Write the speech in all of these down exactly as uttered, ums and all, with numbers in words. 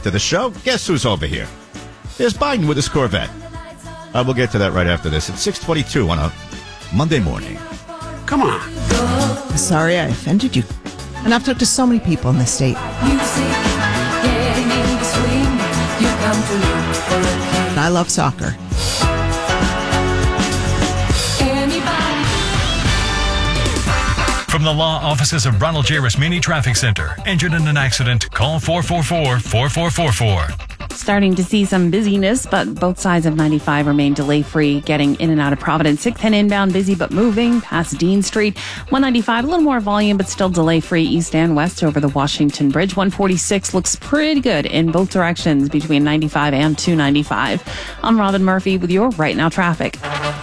to the show. Guess who's over here? There's Biden with his Corvette. Uh, we'll get to that right after this. It's six twenty-two on a Monday morning. Come on. Sorry I offended you. And I've talked to so many people in this state. And I love soccer. From the law offices of Ronald J. Rasmini Traffic Center. Injured in an accident? Call four four four, four four four four. Starting to see some busyness, but both sides of ninety-five remain delay-free, getting in and out of Providence. six ten inbound, busy but moving past Dean Street. one ninety-five, a little more volume, but still delay-free east and west over the Washington Bridge. one forty-six looks pretty good in both directions between ninety-five and two ninety-five. I'm Robin Murphy with your Right Now traffic.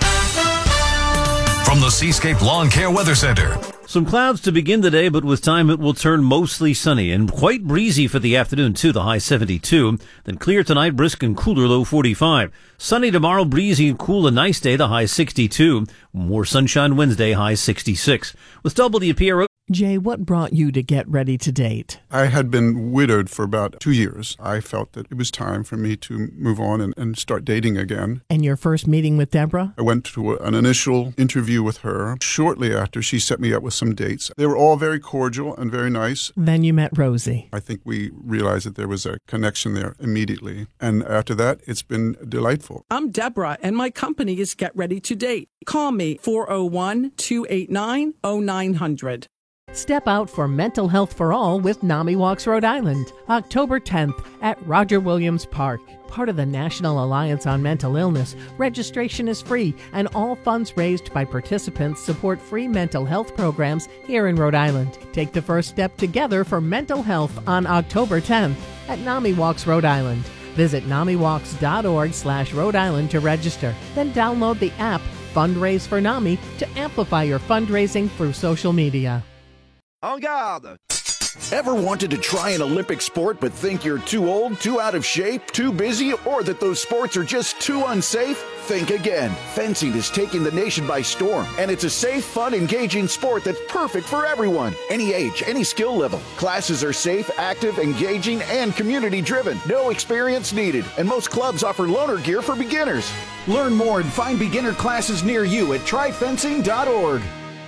From the Seascape Lawn Care Weather Center. Some clouds to begin the day, but with time it will turn mostly sunny and quite breezy for the afternoon too, the high seventy-two. Then clear tonight, brisk and cooler, low forty-five. Sunny tomorrow, breezy and cool, a nice day, the high sixty-two. More sunshine Wednesday, high sixty-six. With W P R O. Jay, what brought you to get ready to date? I had been widowed for about two years. I felt that it was time for me to move on and, and start dating again. And your first meeting with Deborah? I went to an initial interview with her. Shortly after, she set me up with some dates. They were all very cordial and very nice. Then you met Rosie. I think we realized that there was a connection there immediately. And after that, it's been delightful. I'm Deborah, and my company is Get Ready to Date. Call me, four oh one, two eight nine, oh nine hundred. Step out for Mental Health for All with NAMI Walks Rhode Island, October tenth at Roger Williams Park. Part of the National Alliance on Mental Illness, registration is free, and all funds raised by participants support free mental health programs here in Rhode Island. Take the first step together for mental health on October tenth at NAMI Walks Rhode Island. Visit namiwalks.org slash Rhode Island to register. Then download the app Fundraise for NAMI to amplify your fundraising through social media. En garde! Ever wanted to try an Olympic sport but think you're too old, too out of shape, too busy, or that those sports are just too unsafe? Think again. Fencing is taking the nation by storm, and it's a safe, fun, engaging sport that's perfect for everyone. Any age, any skill level. Classes are safe, active, engaging, and community-driven. No experience needed, and most clubs offer loaner gear for beginners. Learn more and find beginner classes near you at try fencing dot org.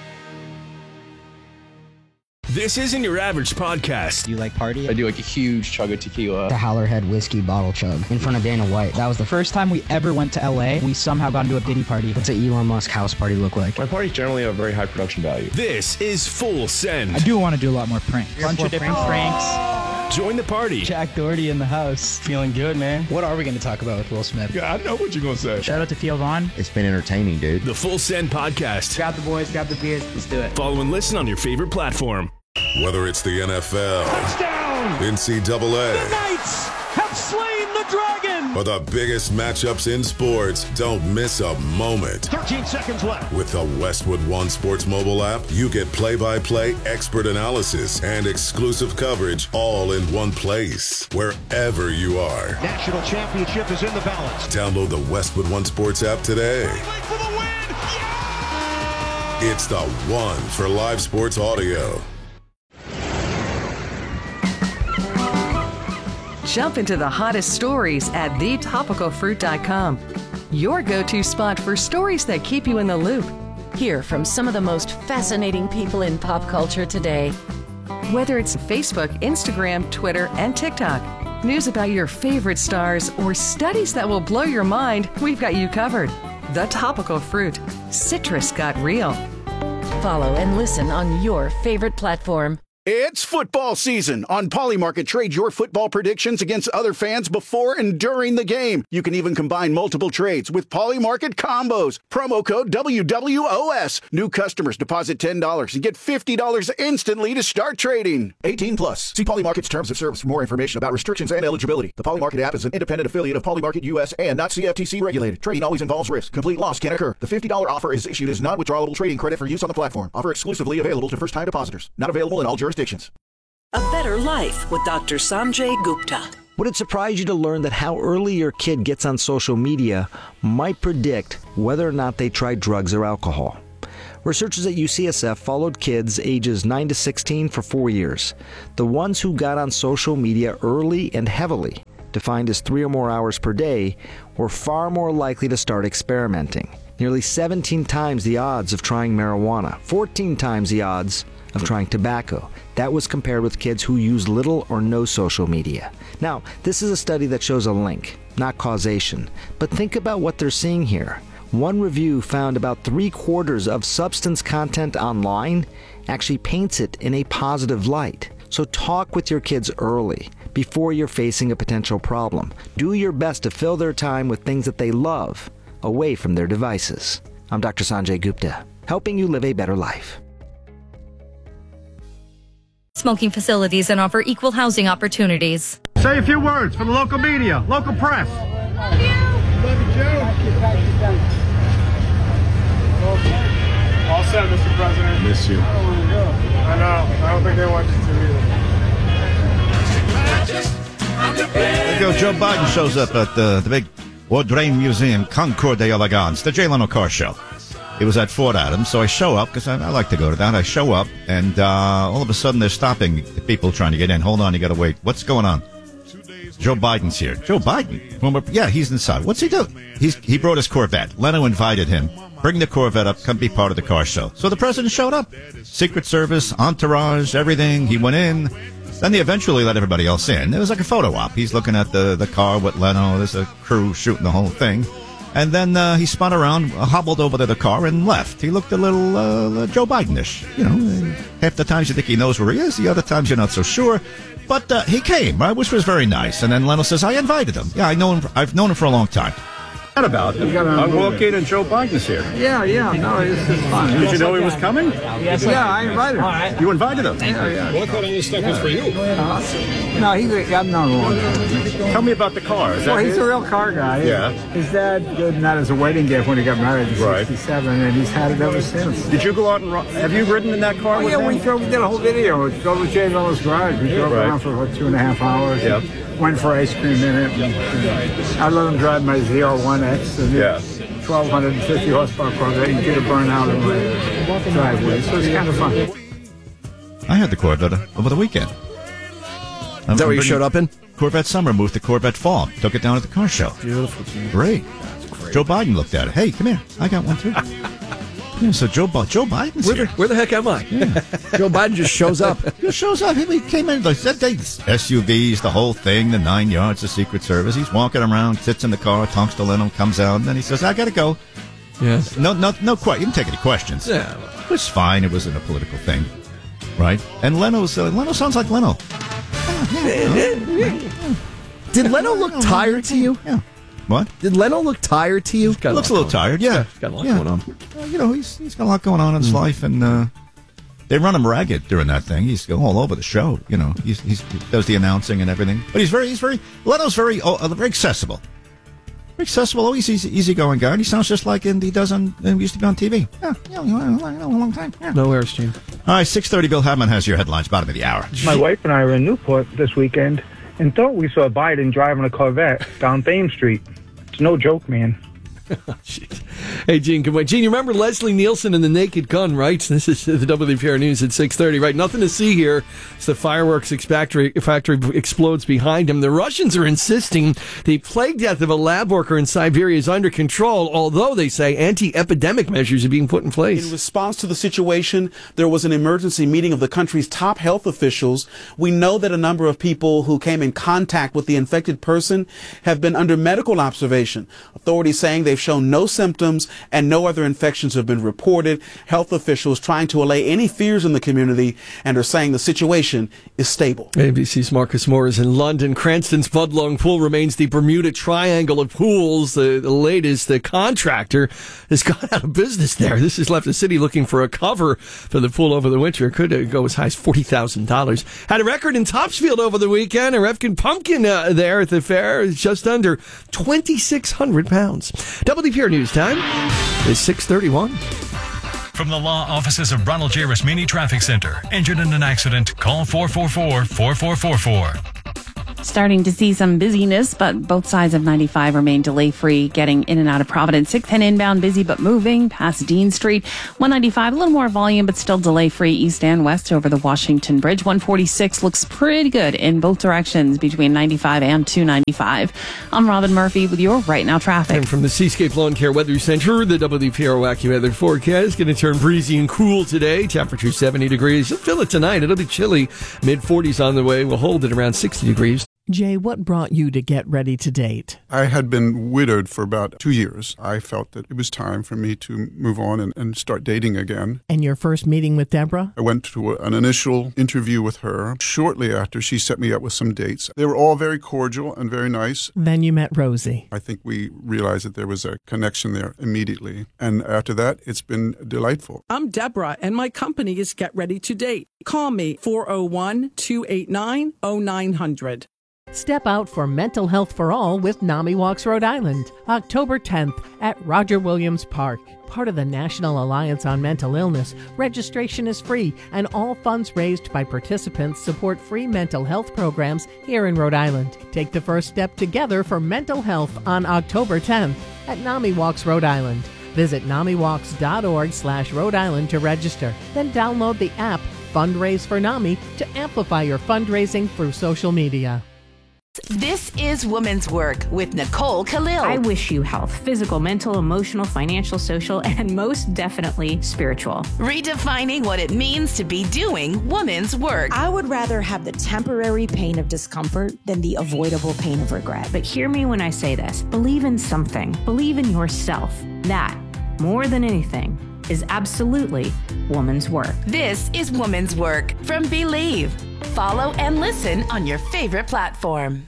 This isn't your average podcast. Do you like party? I do like a huge chug of tequila. The Howlerhead whiskey bottle chug in front of Dana White. That was the first time we ever went to L A. We somehow got into a Diddy party. What's an Elon Musk house party look like? My parties generally have a very high production value. This is Full Send. I do want to do a lot more pranks. A bunch of different pranks. Join the party. Jack Doherty in the house. Feeling good, man. What are we going to talk about with Will Smith? Yeah, I know what you're going to say. Shout out to Theo Vaughn. It's been entertaining, dude. The Full Send podcast. Grab the boys, grab the beers. Let's do it. Follow and listen on your favorite platform. Whether it's the N F L, touchdown, N C double A, the Knights have slain the dragon, or the biggest matchups in sports, don't miss a moment. thirteen seconds left. With the Westwood One Sports mobile app, you get play-by-play, expert analysis, and exclusive coverage all in one place, wherever you are. National championship is in the balance. Download the Westwood One Sports app today. For the win. Yeah! It's the one for live sports audio. Jump into the hottest stories at the topical fruit dot com. Your go-to spot for stories that keep you in the loop. Hear from some of the most fascinating people in pop culture today. Whether it's Facebook, Instagram, Twitter, and TikTok, news about your favorite stars, or studies that will blow your mind, we've got you covered. The Topical Fruit. Citrus got real. Follow and listen on your favorite platform. It's football season. On Polymarket, trade your football predictions against other fans before and during the game. You can even combine multiple trades with Polymarket combos. Promo code W W O S. New customers deposit ten dollars and get fifty dollars instantly to start trading. eighteen plus. See Polymarket's terms of service for more information about restrictions and eligibility. The Polymarket app is an independent affiliate of Polymarket U S and not C F T C regulated. Trading always involves risk. Complete loss can occur. The fifty dollars offer is issued as non-withdrawable trading credit for use on the platform. Offer exclusively available to first-time depositors. Not available in all jurisdictions. A Better Life with Doctor Sanjay Gupta. Would it surprise you to learn that how early your kid gets on social media might predict whether or not they try drugs or alcohol? Researchers at U C S F followed kids ages nine to sixteen for four years. The ones who got on social media early and heavily, defined as three or more hours per day, were far more likely to start experimenting. Nearly seventeen times the odds of trying marijuana, fourteen times the odds of trying tobacco. That was compared with kids who use little or no social media. Now, this is a study that shows a link, not causation. But think about what they're seeing here. One review found about three quarters of substance content online actually paints it in a positive light. So talk with your kids early, before you're facing a potential problem. Do your best to fill their time with things that they love, away from their devices. I'm Doctor Sanjay Gupta, helping you live a better life. Smoking facilities and offer equal housing opportunities. Say a few words for the local media, local press. Love you. Love you, Joe. All set, Mister President. Miss you. I know. I don't think they want you to either. There you go. Joe Biden shows up at the, the big Audrain Museum, Concours d'Elegance, the Jay Leno Car Show. It was at Fort Adams, so I show up, because I, I like to go to that. I show up, and uh, all of a sudden they're stopping the people trying to get in. Hold on, you got to wait. What's going on? Joe Biden's here. Joe Biden? Well, yeah, he's inside. What's he do? He's, he brought his Corvette. Leno invited him. Bring the Corvette up, come be part of the car show. So the president showed up. Secret Service, entourage, everything. He went in. Then they eventually let everybody else in. It was like a photo op. He's looking at the, the car with Leno. There's a crew shooting the whole thing. And then uh, he spun around, hobbled over to the car, and left. He looked a little uh, Joe Biden-ish. You know, half the times you think he knows where he is, the other times you're not so sure. But uh, he came, right, which was very nice. And then Leno says, I invited him. Yeah, I know him. I've known him for a long time. What about it? I'm walking and Joe Biden's here. Yeah, yeah, no, it's, it's fine. Did you know he was coming? Yes, yeah, I invited him. Right. You invited him? Yeah, yeah. Well, I thought all this stuff yeah. was for you. Uh, no, he's a, I've known him a long time. Tell me about the car. Is well, that he's it? a real car guy. Yeah. His dad gave him that as a wedding gift when he got married in right. sixty-seven, and he's had it ever since. Did you go out and run? Have you ridden in that car oh, with yeah, him? we, drove, we did a whole video. We drove to Jay Leno's garage. We drove right. around for about two and a half hours. Yeah. Went for ice cream in it. And I let him drive my Z R one X. And yeah. twelve fifty horsepower Corvette. You get a burnout in my driveway. So it's kind of fun. I had the Corvette over the weekend. Is that what you showed up in? Corvette Summer, moved to Corvette Fall. Took it down at the car show. Beautiful. Great. great. Joe Biden looked at it. Hey, come here. I got one too. Yeah, so Joe, Joe Biden's where here. The, where the heck am I? Yeah. Joe Biden just shows up. Just shows up. He came in, like, S U Vs, the whole thing, the nine yards, the Secret Service. He's walking around, sits in the car, talks to Leno, comes out, and then he says, I got to go. Yes. No, no, no, quite. You didn't take any questions. Yeah. It was fine. It wasn't a political thing. Right? And Leno's, uh, Leno sounds like Leno. Did Leno look tired to you? Yeah. What? Did Leno look tired to you? He looks a little tired, yeah. He's got a lot yeah. going on. Uh, you know, he's he's got a lot going on in his mm. life, and uh, they run him ragged during that thing. He's all over the show, you know. He's, he's, he does the announcing and everything. But he's very, he's very, Leno's very, oh, uh, very accessible. Very accessible, always easy, easygoing guy. And he sounds just like he does on, he used to be on T V. Yeah, yeah, a long time. Yeah. No errors, Gene. All right, six thirty, Bill Hadman has your headlines, bottom of the hour. My wife and I were in Newport this weekend and thought we saw Biden driving a Corvette down Thames Street. It's no joke, man. Hey, Gene, good morning. Gene, you remember Leslie Nielsen and the Naked Gun, right? This is the W P R News at six thirty, right? Nothing to see here as the fireworks factory, factory explodes behind him. The Russians are insisting the plague death of a lab worker in Siberia is under control, although they say anti-epidemic measures are being put in place. In response to the situation, there was an emergency meeting of the country's top health officials. We know that a number of people who came in contact with the infected person have been under medical observation. Authorities saying they've shown no symptoms and no other infections have been reported. Health officials trying to allay any fears in the community and are saying the situation is stable. A B C's Marcus Moore is in London. Cranston's Budlong Pool remains the Bermuda Triangle of pools. The, the latest, the contractor has gone out of business there. This has left the city looking for a cover for the pool over the winter. It could go as high as forty thousand dollars. Had a record in Topsfield over the weekend. A Refkin pumpkin uh, there at the fair is just under twenty-six hundred pounds. W P R News time is six thirty-one. From the law offices of Ronald J. Rasmini Traffic Center. Injured in an accident? Call four four four, four four four four. Starting to see some busyness, but both sides of ninety-five remain delay-free, getting in and out of Providence. sixth and inbound busy but moving past Dean Street. one ninety-five, a little more volume, but still delay-free east and west over the Washington Bridge. one forty-six looks pretty good in both directions between ninety-five and two ninety-five. I'm Robin Murphy with your Right Now traffic. And from the Seascape Lawn Care Weather Center, the W P R O AccuWeather forecast is going to turn breezy and cool today. Temperature seventy degrees. You'll feel it tonight. It'll be chilly. mid forties on the way. We'll hold it around sixty degrees. Jay, what brought you to get ready to date? I had been widowed for about two years. I felt that it was time for me to move on and, and start dating again. And your first meeting with Deborah? I went to a, an initial interview with her. Shortly after, she set me up with some dates. They were all very cordial and very nice. Then you met Rosie. I think we realized that there was a connection there immediately. And after that, it's been delightful. I'm Deborah, and my company is Get Ready to Date. Call me, four oh one, two eight nine, oh nine hundred. Step out for Mental Health for All with NAMI Walks Rhode Island, October tenth at Roger Williams Park. Part of the National Alliance on Mental Illness, registration is free, and all funds raised by participants support free mental health programs here in Rhode Island. Take the first step together for mental health on October tenth at NAMI Walks Rhode Island. Visit namiwalks.org slash Rhode Island to register. Then download the app Fundraise for NAMI to amplify your fundraising through social media. This is Women's Work with Nicole Khalil. I wish you health, physical, mental, emotional, financial, social, and most definitely spiritual. Redefining what it means to be doing women's work. I would rather have the temporary pain of discomfort than the avoidable pain of regret. But hear me when I say this. Believe in something. Believe in yourself. That, more than anything, is absolutely woman's work. This is Woman's Work from Believe. Follow and listen on your favorite platform.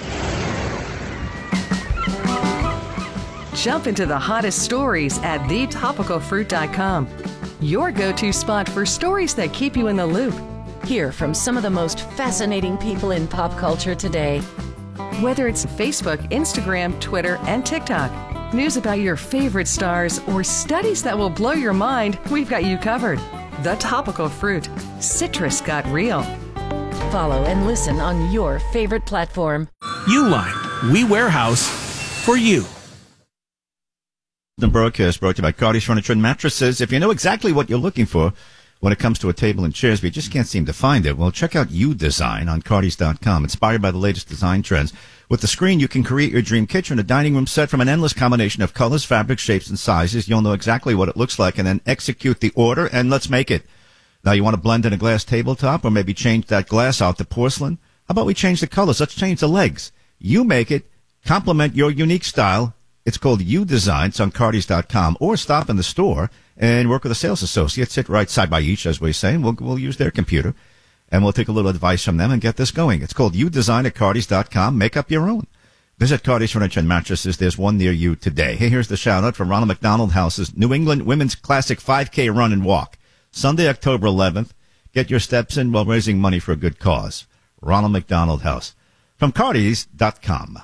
Jump into the hottest stories at the topical fruit dot com. Your go-to spot for stories that keep you in the loop. Hear from some of the most fascinating people in pop culture today. Whether it's Facebook, Instagram, Twitter, and TikTok, news about your favorite stars, or studies that will blow your mind, we've got you covered. The Topical Fruit. Citrus got real. Follow and listen on your favorite platform. Uline. We warehouse for you. The broadcast brought to you by Cardi's Furniture and Mattresses. If you know exactly what you're looking for when it comes to a table and chairs, but you just can't seem to find it, well, check out U Design on Cardis dot com. Inspired by the latest design trends. With the screen, you can create your dream kitchen, a dining room set from an endless combination of colors, fabrics, shapes, and sizes. You'll know exactly what it looks like and then execute the order, and let's make it. Now, you want to blend in a glass tabletop or maybe change that glass out to porcelain? How about we change the colors? Let's change the legs. You make it. Complement your unique style. It's called U Design. It's on Cardis dot com. Or stop in the store and work with a sales associate. Sit right side by each, as we say, and we'll, we'll use their computer. And we'll take a little advice from them and get this going. It's called U Design at Cardis dot com. Make up your own. Visit Cardi's Furniture and Mattresses. There's one near you today. Hey, here's the shout-out from Ronald McDonald House's New England Women's Classic five K Run and Walk. Sunday, October eleventh. Get your steps in while raising money for a good cause. Ronald McDonald House. From Cardis dot com.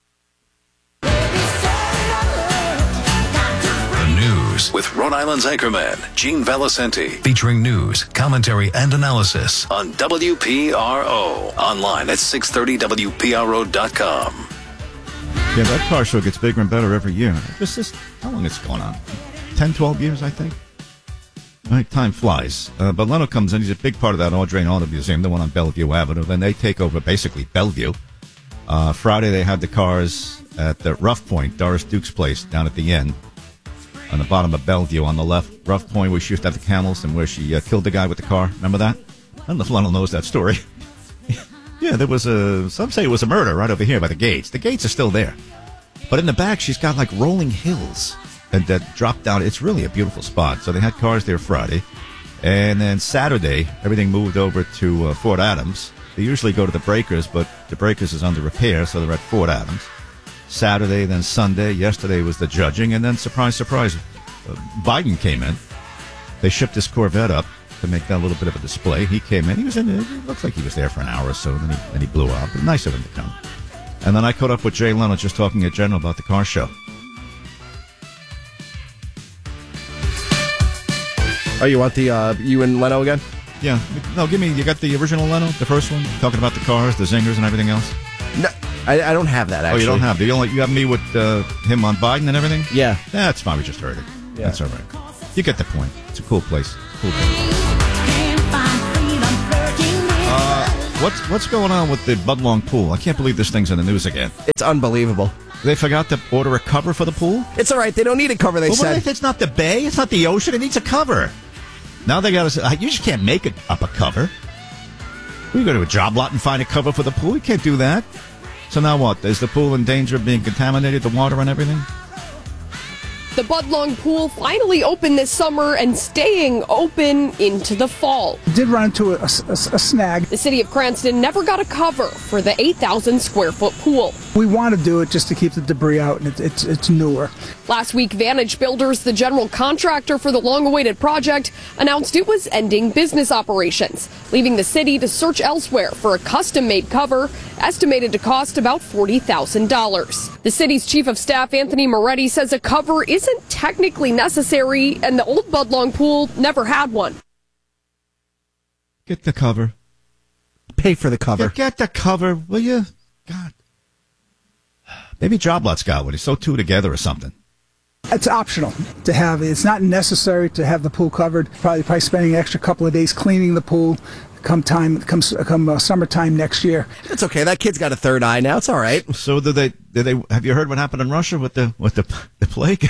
News with Rhode Island's anchorman, Gene Valicenti, featuring news, commentary, and analysis on W P R O. Online at six thirty W P R O dot com. Yeah, that car show gets bigger and better every year. This is, how long it's going on? ten, twelve years, I think. All right, time flies. Uh, but Leno comes in. He's a big part of that Audrain Auto Museum, the one on Bellevue Avenue. Then they take over basically Bellevue. Uh, Friday, they had the cars at the Rough Point, Doris Duke's place, down at the end. On the bottom of Bellevue on the left, Rough Point, where she used to have the camels and where she uh, killed the guy with the car. Remember that? I don't know if Lionel knows that story. Yeah, there was a, some say it was a murder right over here by the gates. The gates are still there. But in the back, she's got like rolling hills and that drop down. It's really a beautiful spot. So they had cars there Friday. And then Saturday, everything moved over to uh, Fort Adams. They usually go to the Breakers, but the Breakers is under repair, so they're at Fort Adams. Saturday, then Sunday. Yesterday was the judging, and then surprise, surprise, uh, Biden came in. They shipped his Corvette up to make that a little bit of a display. He came in. He was in. It looked like he was there for an hour or so, and then he, then he blew out. But nice of him to come. And then I caught up with Jay Leno, just talking in general about the car show. Oh, you want the uh, you and Leno again? Yeah. No, give me. You got the original Leno, the first one, talking about the cars, the zingers, and everything else. No, I, I don't have that, actually. Oh, you don't have it? You, only, you have me with uh, him on Biden and everything? Yeah. That's fine. We just heard it. Yeah. That's all right. You get the point. It's a cool place. Cool place. Uh, what's, what's going on with the Budlong pool? I can't believe this thing's in the news again. It's unbelievable. They forgot to order a cover for the pool? It's all right. They don't need a cover, they well, said. If it's not the bay, it's not the ocean, it needs a cover. Now they got to. You just can't make it up a cover. We go to a job lot and find a cover for the pool. You can't do that. So now what? Is the pool in danger of being contaminated, the water and everything? The Budlong pool finally opened this summer and staying open into the fall. Did run into a, a, a snag. The city of Cranston never got a cover for the eight thousand square foot pool. We want to do it just to keep the debris out, and it, it's it's newer. Last week, Vantage Builders, the general contractor for the long-awaited project, announced it was ending business operations, leaving the city to search elsewhere for a custom-made cover, estimated to cost about forty thousand dollars. The city's chief of staff, Anthony Moretti, says a cover isn't technically necessary, and the old Budlong pool never had one. Get the cover. Pay for the cover. Get, get the cover, will you? God. Maybe Job Lot's got one. He's so two together or something. It's optional to have it. It's not necessary to have the pool covered. Probably probably spending an extra couple of days cleaning the pool come time comes come uh, summertime next year. It's okay. That kid's got a third eye now. It's all right. So do they? Do they? Have you heard what happened in Russia with the with the the plague?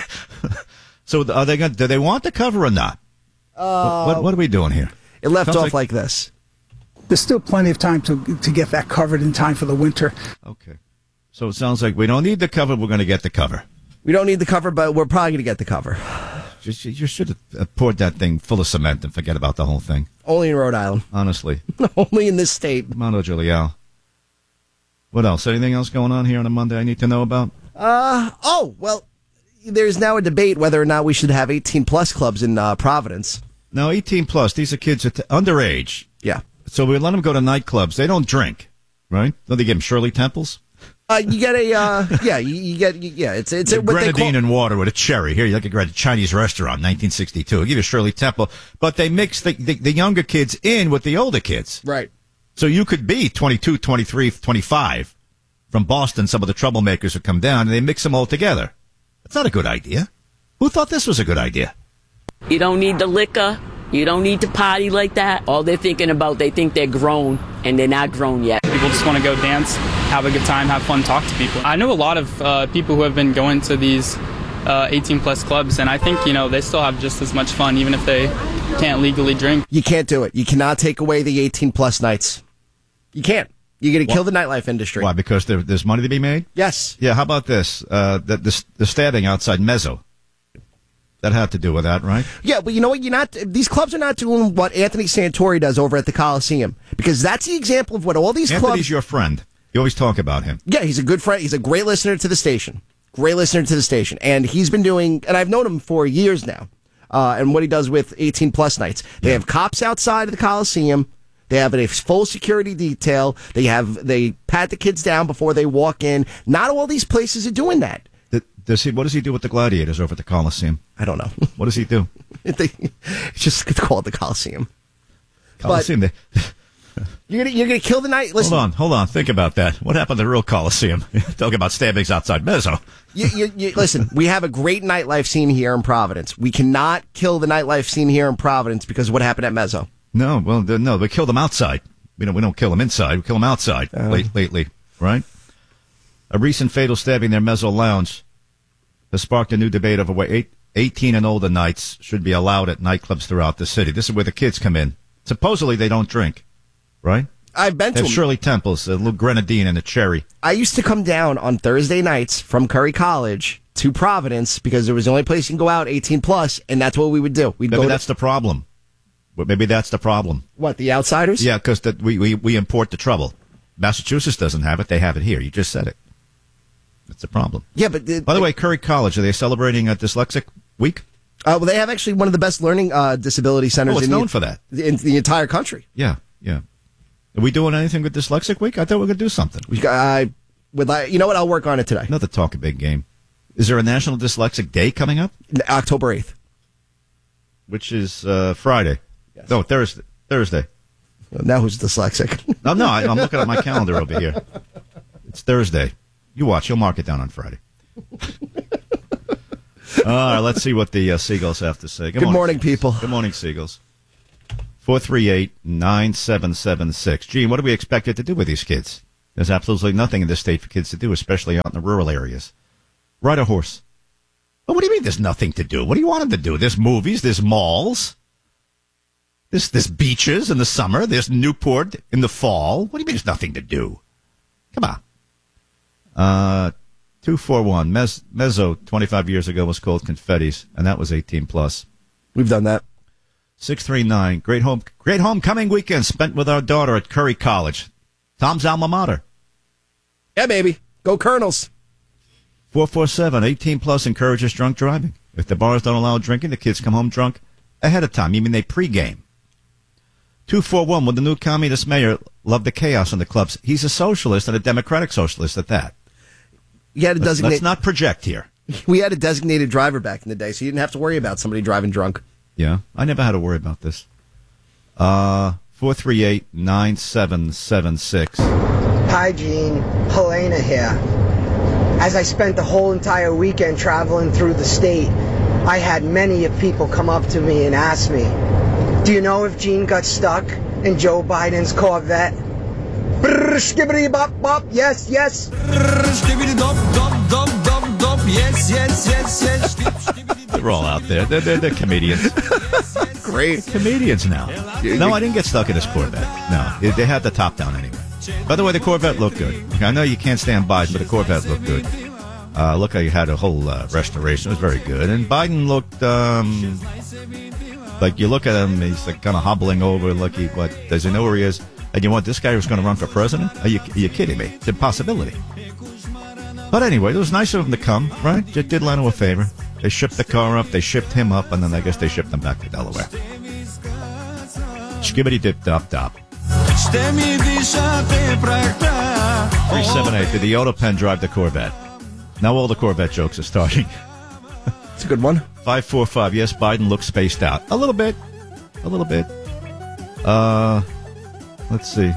So are they going? Do they want the cover or not? Uh, what, what, what are we doing here? It left Sounds off like, like this. There's still plenty of time to to get that covered in time for the winter. Okay. So it sounds like we don't need the cover. We're going to get the cover. We don't need the cover, but we're probably going to get the cover. Just, you should have poured that thing full of cement and forget about the whole thing. Only in Rhode Island. Honestly. Only in this state. Mondo Giuliano. What else? Anything else going on here on a Monday I need to know about? Uh, oh, well, there's now a debate whether or not we should have eighteen-plus clubs in uh, Providence. No, eighteen-plus. These are kids at underage. Yeah. So we let them go to nightclubs. They don't drink, right? Don't they give them Shirley Temples? Uh, you get a, uh, yeah, you, you get, you, yeah, it's, it's a what they grenadine call- and water with a cherry. Here, you like a Chinese restaurant, nineteen sixty-two. I'll give you Shirley Temple. But they mix the, the, the younger kids in with the older kids. Right. So you could be twenty-two, twenty-three, twenty-five from Boston, some of the troublemakers would come down, and they mix them all together. That's not a good idea. Who thought this was a good idea? You don't need the liquor. You don't need to party like that. All they're thinking about, they think they're grown, and they're not grown yet. People just want to go dance, have a good time, have fun, talk to people. I know a lot of uh, people who have been going to these uh, eighteen-plus clubs, and I think, you know, they still have just as much fun, even if they can't legally drink. You can't do it. You cannot take away the eighteen-plus nights. You can't. You're going to kill the nightlife industry. Why? Because there, there's money to be made? Yes. Yeah, how about this? Uh, the, the, the stabbing outside Mezzo. That had to do with that, right? Yeah, but you know what? You're not. These clubs are not doing what Anthony Santori does over at the Coliseum, because that's the example of what all these Anthony's clubs. Anthony's your friend. You always talk about him. Yeah, he's a good friend. He's a great listener to the station. Great listener to the station, and he's been doing. And I've known him for years now. Uh, and what he does with eighteen plus nights, they yeah. have cops outside of the Coliseum. They have a full security detail. They have they pat the kids down before they walk in. Not all these places are doing that. Does he? What does he do with the gladiators over at the Coliseum? I don't know. What does he do? It's just it's called the Coliseum. Coliseum. But you're gonna you're gonna kill the night. Listen, hold on, hold on. Think about that. What happened to the real Coliseum? Talking about stabbings outside Mezzo. You, you, you, listen, we have a great nightlife scene here in Providence. We cannot kill the nightlife scene here in Providence because of what happened at Mezzo. No, well, no, we kill them outside. We don't. We don't kill them inside. We kill them outside. Um, late, lately, right? A recent fatal stabbing near Mezzo Lounge has sparked a new debate over where eight, eighteen and older nights should be allowed at nightclubs throughout the city. This is where the kids come in. Supposedly they don't drink, right? I've been they to have Shirley Temples, a little grenadine and a cherry. I used to come down on Thursday nights from Curry College to Providence because it was the only place you can go out eighteen plus, and that's what we would do. We'd maybe go that's to, the problem. But maybe that's the problem. What, the outsiders? Yeah, because we, we, we import the trouble. Massachusetts doesn't have it. They have it here. You just said it. That's the problem. Yeah, but the, by the way, Curry College, are they celebrating a dyslexic week? Uh, well, they have actually one of the best learning uh, disability centers. Oh, it's in known the, for that in the entire country. Yeah, yeah. Are we doing anything with dyslexic week? I thought we were going to do something. We, I would like, you know what? I'll work on it today. Another talk a big game. Is there a National Dyslexic Day coming up? October eighth, which is uh, Friday. Yes. No, Thursday. Thursday. Now who's dyslexic? no, no. I, I'm looking at my calendar over here. It's Thursday. You watch. You'll mark it down on Friday. All right, let's see what the uh, Seagulls have to say. Good, Good morning, morning, people. Good morning, Seagulls. four three eight, nine seven seven six. Gene, what do we expect it to do with these kids? There's absolutely nothing in this state for kids to do, especially out in the rural areas. Ride a horse. But what do you mean there's nothing to do? What do you want them to do? There's movies, there's malls, there's, there's beaches in the summer, there's Newport in the fall. What do you mean there's nothing to do? Come on. Uh, two four one. Mez, Mezzo, twenty-five years ago, was called Confettis, and that was eighteen plus. We've done that. six three nine. Great home, great homecoming weekend spent with our daughter at Curry College. Tom's alma mater. Yeah, baby. Go Colonels. four four seven. eighteen plus encourages drunk driving. If the bars don't allow drinking, the kids come home drunk ahead of time. You mean they pregame. two four one. Would the new communist mayor love the chaos in the clubs? He's a socialist and a democratic socialist at that. You had a let's, designate- let's not project here. We had a designated driver back in the day, so you didn't have to worry about somebody driving drunk. Yeah, I never had to worry about this. Uh, four three eight, nine seven seven six. Hi, Gene. Helena here. As I spent the whole entire weekend traveling through the state, I had many of people come up to me and ask me, do you know if Gene got stuck in Joe Biden's Corvette? Brrr, skibbity bop bop, yes, yes. Brrr, skibbity dop dop dop dop dop, yes, yes, yes, yes. They're all out there. They're, they're, they're comedians. Great. Comedians now. No, I didn't get stuck in this Corvette. No, they, they had the top down anyway. By the way, the Corvette looked good. Okay, I know you can't stand Biden, but the Corvette looked good. Uh, look how you had a whole uh, restoration. It was very good. And Biden looked, um, like you look at him, he's like kind of hobbling over, like he, what, does he know where he is? And you want this guy who's going to run for president? Are you, are you kidding me? It's an impossibility. But anyway, it was nice of them to come, right? Just did Leno a favor. They shipped the car up, they shipped him up, and then I guess they shipped him back to Delaware. Skibbity dip dop dop. three seven eight. Did the Yoda pen drive the Corvette? Now all the Corvette jokes are starting. It's a good one. five four five. Yes, Biden looks spaced out. A little bit. A little bit. Uh, let's see.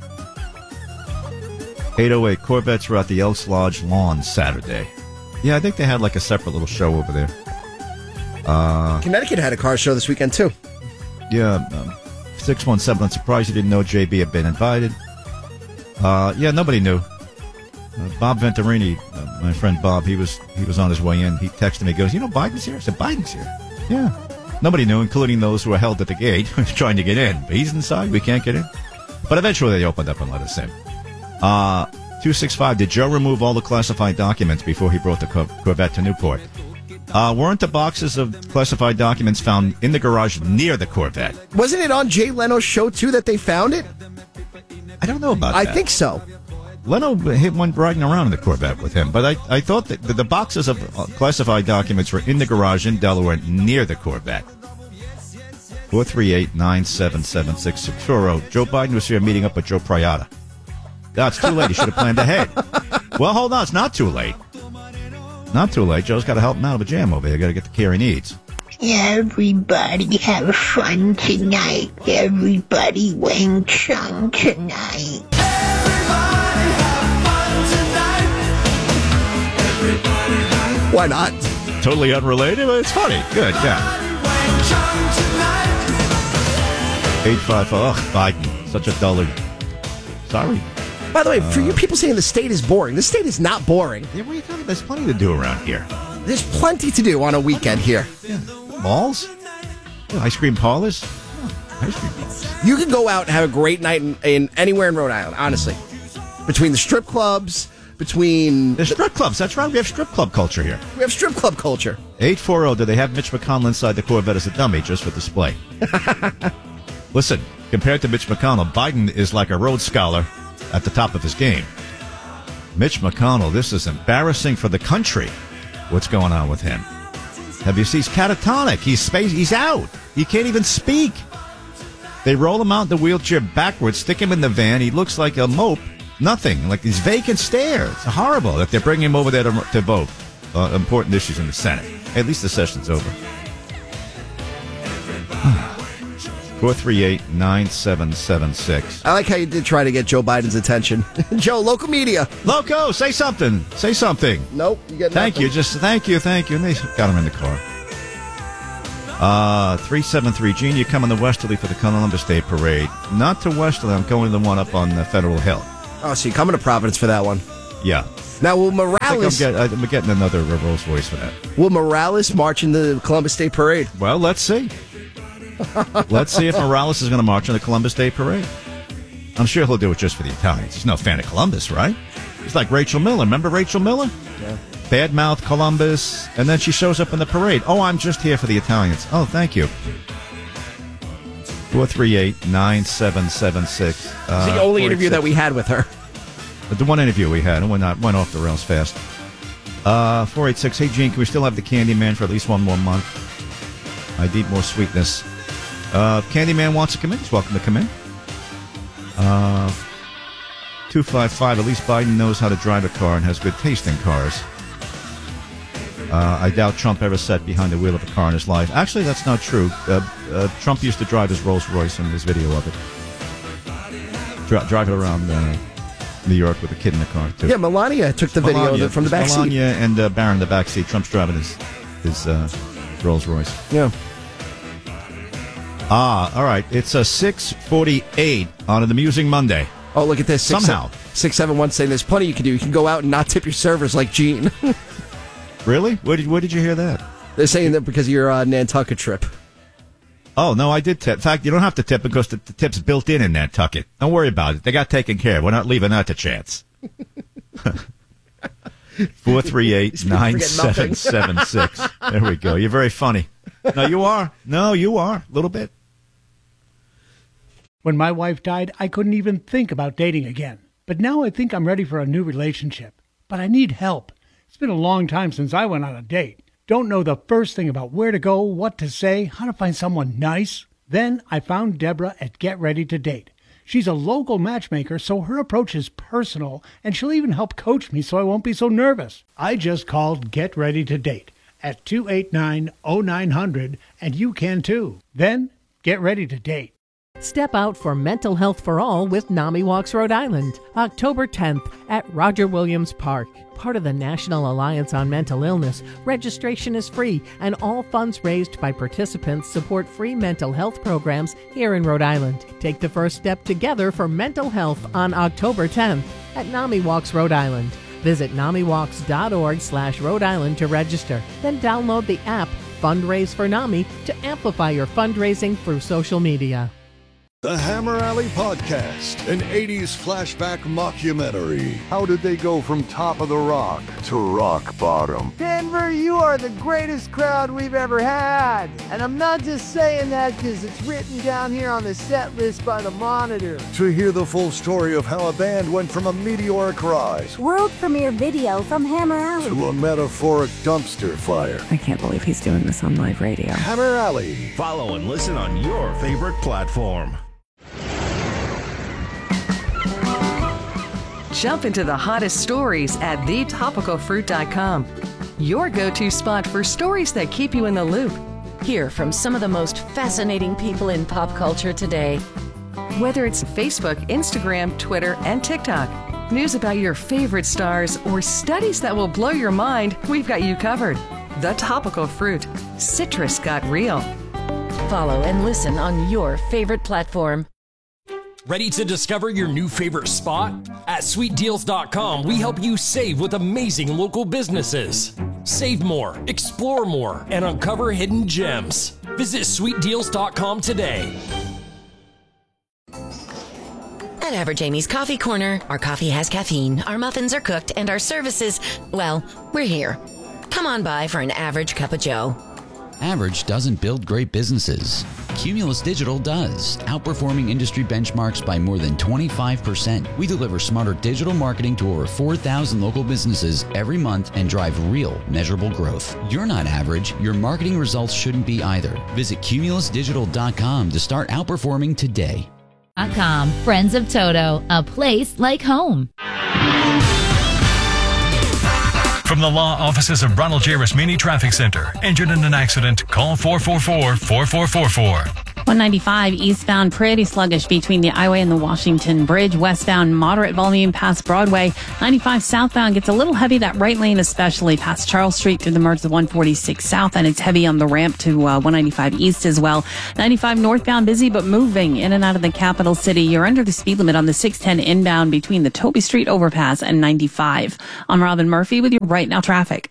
eight oh eight. Corvettes were at the Elks Lodge lawn Saturday. Yeah, I think they had like a separate little show over there. Uh, Connecticut had a car show this weekend, too. Yeah, um, six one seven. I'm surprised you didn't know J B had been invited. Uh, yeah, nobody knew. Uh, Bob Venturini, uh, my friend Bob, he was he was on his way in. He texted me, he goes, you know, Biden's here? I said, Biden's here. Yeah. Nobody knew, including those who were held at the gate trying to get in. But he's inside. We can't get in. But eventually they opened up and let us in. Uh, two six five. Did Joe remove all the classified documents before he brought the Cor- Corvette to Newport? Uh, weren't the boxes of classified documents found in the garage near the Corvette? Wasn't it on Jay Leno's show, too, that they found it? I don't know about I that. think so. Leno hit one riding around in the Corvette with him, but I, I thought that the, the boxes of uh, classified documents were in the garage in Delaware near the Corvette. four three eight, nine seven seven six. Suro, Joe Biden was here meeting up with Joe Prayata. God, it's too late. He should have planned ahead. Well, hold on. It's not too late. Not too late. Joe's got to help him out of a jam over here. Got to get the care he needs. Everybody have fun tonight. Everybody Wang Chung tonight. Why not? Totally unrelated, but it's funny. Good, yeah. eight five five. Ugh, Biden. Such a dullard. Sorry. By the way, for you people saying the state is boring, the state is not boring. Yeah, what are you talking about? There's plenty to do around here. There's plenty to do on a weekend here. Yeah. Malls? Yeah, ice cream parlors? Yeah, ice cream parlors. You could go out and have a great night in, in anywhere in Rhode Island, honestly. Between the strip clubs, between... The strip clubs, that's right. We have strip club culture here. We have strip club culture. eight four zero, do they have Mitch McConnell inside the Corvette as a dummy just for display? Listen, compared to Mitch McConnell, Biden is like a Rhodes Scholar at the top of his game. Mitch McConnell, this is embarrassing for the country. What's going on with him? Have you seen? He's catatonic. He's space. He's out. He can't even speak. They roll him out in the wheelchair backwards, stick him in the van. He looks like a mope. Nothing. Like these vacant stares. It's horrible that they're bringing him over there to, to vote uh, important issues in the Senate. At least the session's over. four three eight, nine seven seven six. I like how you did try to get Joe Biden's attention. Joe, local media. Loco, say something. Say something. Nope. You get Thank nothing. you. Just thank you. Thank you. And they got him in the car. Uh, three seven three. Gene, you come in the Westerly for the Columbus Day Parade. Not to Westerly. I'm going to the one up on uh, Federal Hill. Oh, so you're coming to Providence for that one? Yeah. Now, will I Morales... think I'm, get, I'm getting another uh, Rolls Royce for that. Will Morales march in the Columbus Day Parade? Well, let's see. Let's see if Morales is going to march in the Columbus Day Parade. I'm sure he'll do it just for the Italians. He's no fan of Columbus, right? He's like Rachel Miller. Remember Rachel Miller? Yeah. Badmouth Columbus, and then she shows up in the parade. Oh, I'm just here for the Italians. Oh, thank you. four three eight, nine seven seven six. Uh, It's the only interview that we had with her. The one interview we had, and went, not, went off the rails fast. Uh, four eight six. Hey, Gene, can we still have the Candyman for at least one more month? I need more sweetness. Uh, Candyman wants to come in. He's welcome to come in. Uh, two five five. At least Biden knows how to drive a car and has good taste in cars. Uh, I doubt Trump ever sat behind the wheel of a car in his life. Actually, that's not true. Uh, uh, Trump used to drive his Rolls Royce, and there's video of it. Dri- drive it around uh, New York with a kid in the car, too. Yeah, Melania took the video Melania, of it from the back seat. Melania and uh, Barron in the back seat. Trump's driving his, his uh, Rolls Royce. Yeah. Ah, all right. It's a six forty-eight on an amusing Monday. Oh, look at this. Six, Somehow. six seven one saying there's plenty you can do. You can go out and not tip your servers like Gene. Really? Where did, where did you hear that? They're saying that because of your uh, Nantucket trip. Oh, no, I did tip. In fact, you don't have to tip because the, the tip's built in in Nantucket. Don't worry about it. They got taken care of. We're not leaving that to chance. four three eight, nine seven seven six. There we go. You're very funny. No, you are. No, you are. A little bit. When my wife died, I couldn't even think about dating again. But now I think I'm ready for a new relationship. But I need help. It's been a long time since I went on a date. Don't know the first thing about where to go, what to say, how to find someone nice. Then I found Deborah at Get Ready to Date. She's a local matchmaker, so her approach is personal, and she'll even help coach me so I won't be so nervous. I just called Get Ready to Date at two eight nine, oh nine hundred, and you can too. Then get ready to date. Step out for mental health for all with NAMI Walks Rhode Island, October tenth at Roger Williams Park. Part of the National Alliance on Mental Illness, registration is free, and all funds raised by participants support free mental health programs here in Rhode Island. Take the first step together for mental health on October tenth at NAMI Walks Rhode Island. Visit namiwalks.org slash Rhode Island to register. Then download the app Fundraise for NAMI to amplify your fundraising through social media. The Hammer Alley Podcast, an eighties flashback mockumentary. How did they go from top of the rock to rock bottom? Denver, you are the greatest crowd we've ever had. And I'm not just saying that because it's written down here on the set list by the Monitor. To hear the full story of how a band went from a meteoric rise World premiere video from Hammer Alley to a metaphoric dumpster fire. I can't believe he's doing this on live radio. Hammer Alley. Follow and listen on your favorite platform. Jump into the hottest stories at the topical fruit dot com. Your go-to spot for stories that keep you in the loop. Hear from some of the most fascinating people in pop culture today. Whether it's Facebook, Instagram, Twitter, and TikTok, news about your favorite stars, or studies that will blow your mind, we've got you covered. The Topical Fruit. Citrus got real. Follow and listen on your favorite platform. Ready to discover your new favorite spot? At sweet deals dot com, we help you save with amazing local businesses. Save more, explore more, and uncover hidden gems. Visit sweet deals dot com today. At Average Amy's Coffee Corner, our coffee has caffeine, our muffins are cooked, and our services, well, we're here. Come on by for an average cup of joe. Average doesn't build great businesses. Cumulus Digital does, outperforming industry benchmarks by more than twenty-five percent. We deliver smarter digital marketing to over four thousand local businesses every month and drive real, measurable growth. You're not average. Your marketing results shouldn't be either. Visit cumulus digital dot com to start outperforming today. .com. Friends of Toto, a place like home. From the law offices of Ronald J. Rasmini Traffic Center. Injured in an accident? Call four four four, four four four four. one ninety-five eastbound pretty sluggish between the Highway and the Washington Bridge. Westbound moderate volume past Broadway. ninety-five southbound gets a little heavy, that right lane especially past Charles Street through the merge of one forty-six south, and it's heavy on the ramp to uh, one ninety-five east as well. ninety-five northbound busy but moving in and out of the capital city. You're under the speed limit on the six ten inbound between the Toby Street overpass and ninety-five. I'm Robin Murphy with your Right Now traffic.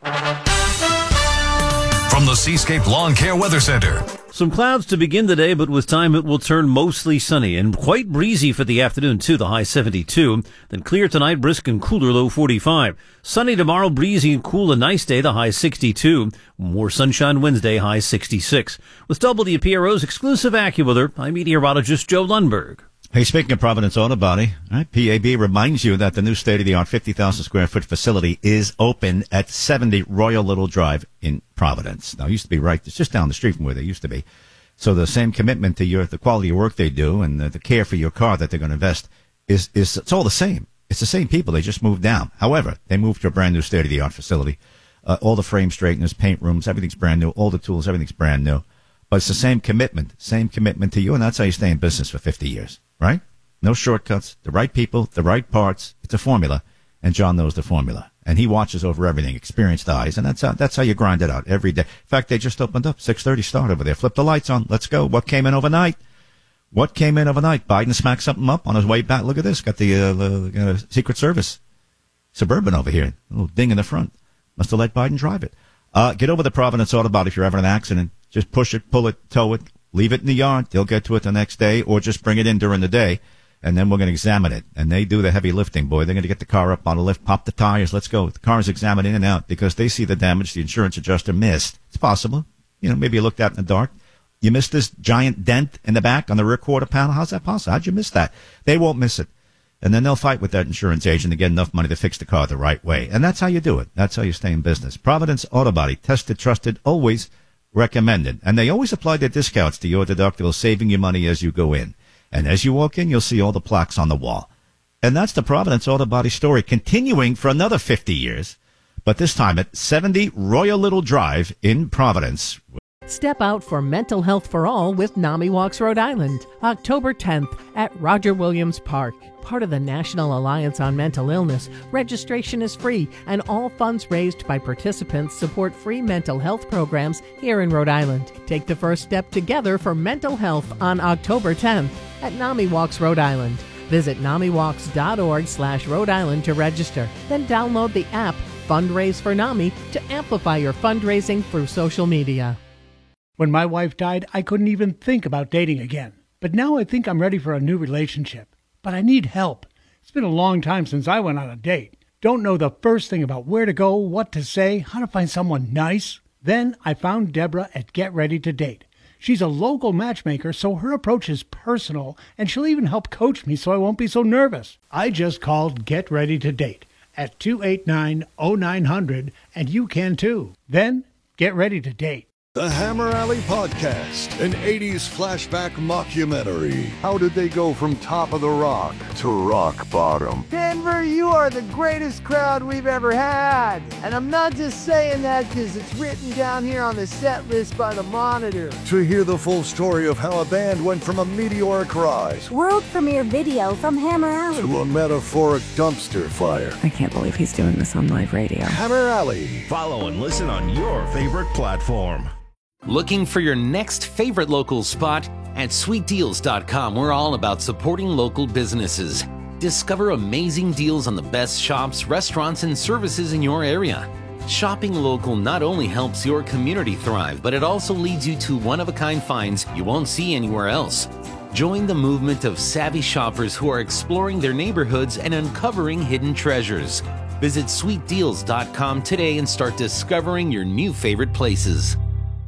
From the Seascape Lawn Care Weather Center. Some clouds to begin the day, but with time it will turn mostly sunny and quite breezy for the afternoon too, the high seventy-two. Then clear tonight, brisk and cooler, low forty-five. Sunny tomorrow, breezy and cool, a nice day, the high sixty-two. More sunshine Wednesday, high sixty-six. With W P R O's exclusive AccuWeather, I'm meteorologist Joe Lundberg. Hey, speaking of Providence Auto Body, right, P A B reminds you that the new state-of-the-art fifty thousand square foot facility is open at seventy Royal Little Drive in Providence. Now, it used to be right, it's just down the street from where they used to be. So the same commitment to your, the quality of work they do and the, the care for your car that they're going to invest is, is, it's all the same. It's the same people. They just moved down. However, they moved to a brand new state-of-the-art facility. Uh, all the frame straighteners, paint rooms, everything's brand new. All the tools, everything's brand new. But it's the same commitment, same commitment to you, and that's how you stay in business for fifty years. Right? No shortcuts, the right people, the right parts. It's a formula, and John knows the formula. And he watches over everything, experienced eyes, and that's how, that's how you grind it out every day. In fact, they just opened up, six thirty start over there. Flip the lights on. Let's go. What came in overnight? What came in overnight? Biden smacked something up on his way back. Look at this. Got the, uh, the uh, Secret Service Suburban over here. A little ding in the front. Must have let Biden drive it. Uh, get over the Providence Auto Body if you're having an accident. Just push it, pull it, tow it. Leave it in the yard. They'll get to it the next day, or just bring it in during the day, and then we're going to examine it. And they do the heavy lifting, boy. They're going to get the car up on a lift, pop the tires. Let's go. The car is examined in and out because they see the damage the insurance adjuster missed. It's possible. You know, maybe you looked out in the dark. You missed this giant dent in the back on the rear quarter panel. How's that possible? How'd you miss that? They won't miss it. And then they'll fight with that insurance agent to get enough money to fix the car the right way. And that's how you do it. That's how you stay in business. Providence Auto Body. Tested, trusted, always recommended. And they always apply their discounts to your deductible, saving you money as you go in. And as you walk in, you'll see all the plaques on the wall. And that's the Providence Auto Body story, continuing for another fifty years, but this time at seventy Royal Little Drive in Providence. Step out for mental health for all with NAMI Walks Rhode Island, October tenth at Roger Williams Park. Part of the National Alliance on Mental Illness, registration is free, and all funds raised by participants support free mental health programs here in Rhode Island. Take the first step together for mental health on October tenth at NAMI Walks Rhode Island. Visit namiwalks.org slash Rhode Island to register. Then download the app Fundraise for NAMI to amplify your fundraising through social media. When my wife died, I couldn't even think about dating again. But now I think I'm ready for a new relationship. But I need help. It's been a long time since I went on a date. Don't know the first thing about where to go, what to say, how to find someone nice. Then I found Deborah at Get Ready to Date. She's a local matchmaker, so her approach is personal, and she'll even help coach me so I won't be so nervous. I just called Get Ready to Date at two eight nine, oh nine hundred, and you can too. Then get ready to date. The Hammer Alley Podcast, an eighties flashback mockumentary. How did they go from top of the rock to rock bottom? Denver, you are the greatest crowd we've ever had. And I'm not just saying that because it's written down here on the set list by the Monitor. To hear the full story of how a band went from a meteoric rise, World premiere video from Hammer Alley, to a metaphoric dumpster fire. I can't believe he's doing this on live radio. Hammer Alley. Follow and listen on your favorite platform. Looking for your next favorite local spot? At sweet deals dot com, we're all about supporting local businesses. Discover amazing deals on the best shops, restaurants, and services in your area. Shopping local not only helps your community thrive, but it also leads you to one-of-a-kind finds you won't see anywhere else. Join the movement of savvy shoppers who are exploring their neighborhoods and uncovering hidden treasures. Visit sweet deals dot com today and start discovering your new favorite places.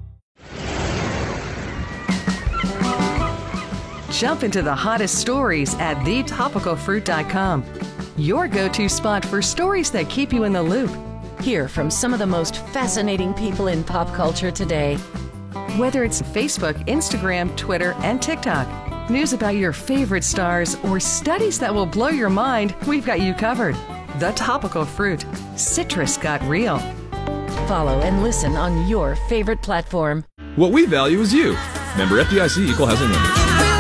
Jump into the hottest stories at the topical fruit dot com. Your go-to spot for stories that keep you in the loop. Hear from some of the most fascinating people in pop culture today. Whether it's Facebook, Instagram, Twitter, and TikTok, news about your favorite stars, or studies that will blow your mind, we've got you covered. The Topical Fruit. Citrus got real. Follow and listen on your favorite platform. What we value is you, Member F D I C, Equal Housing Lender.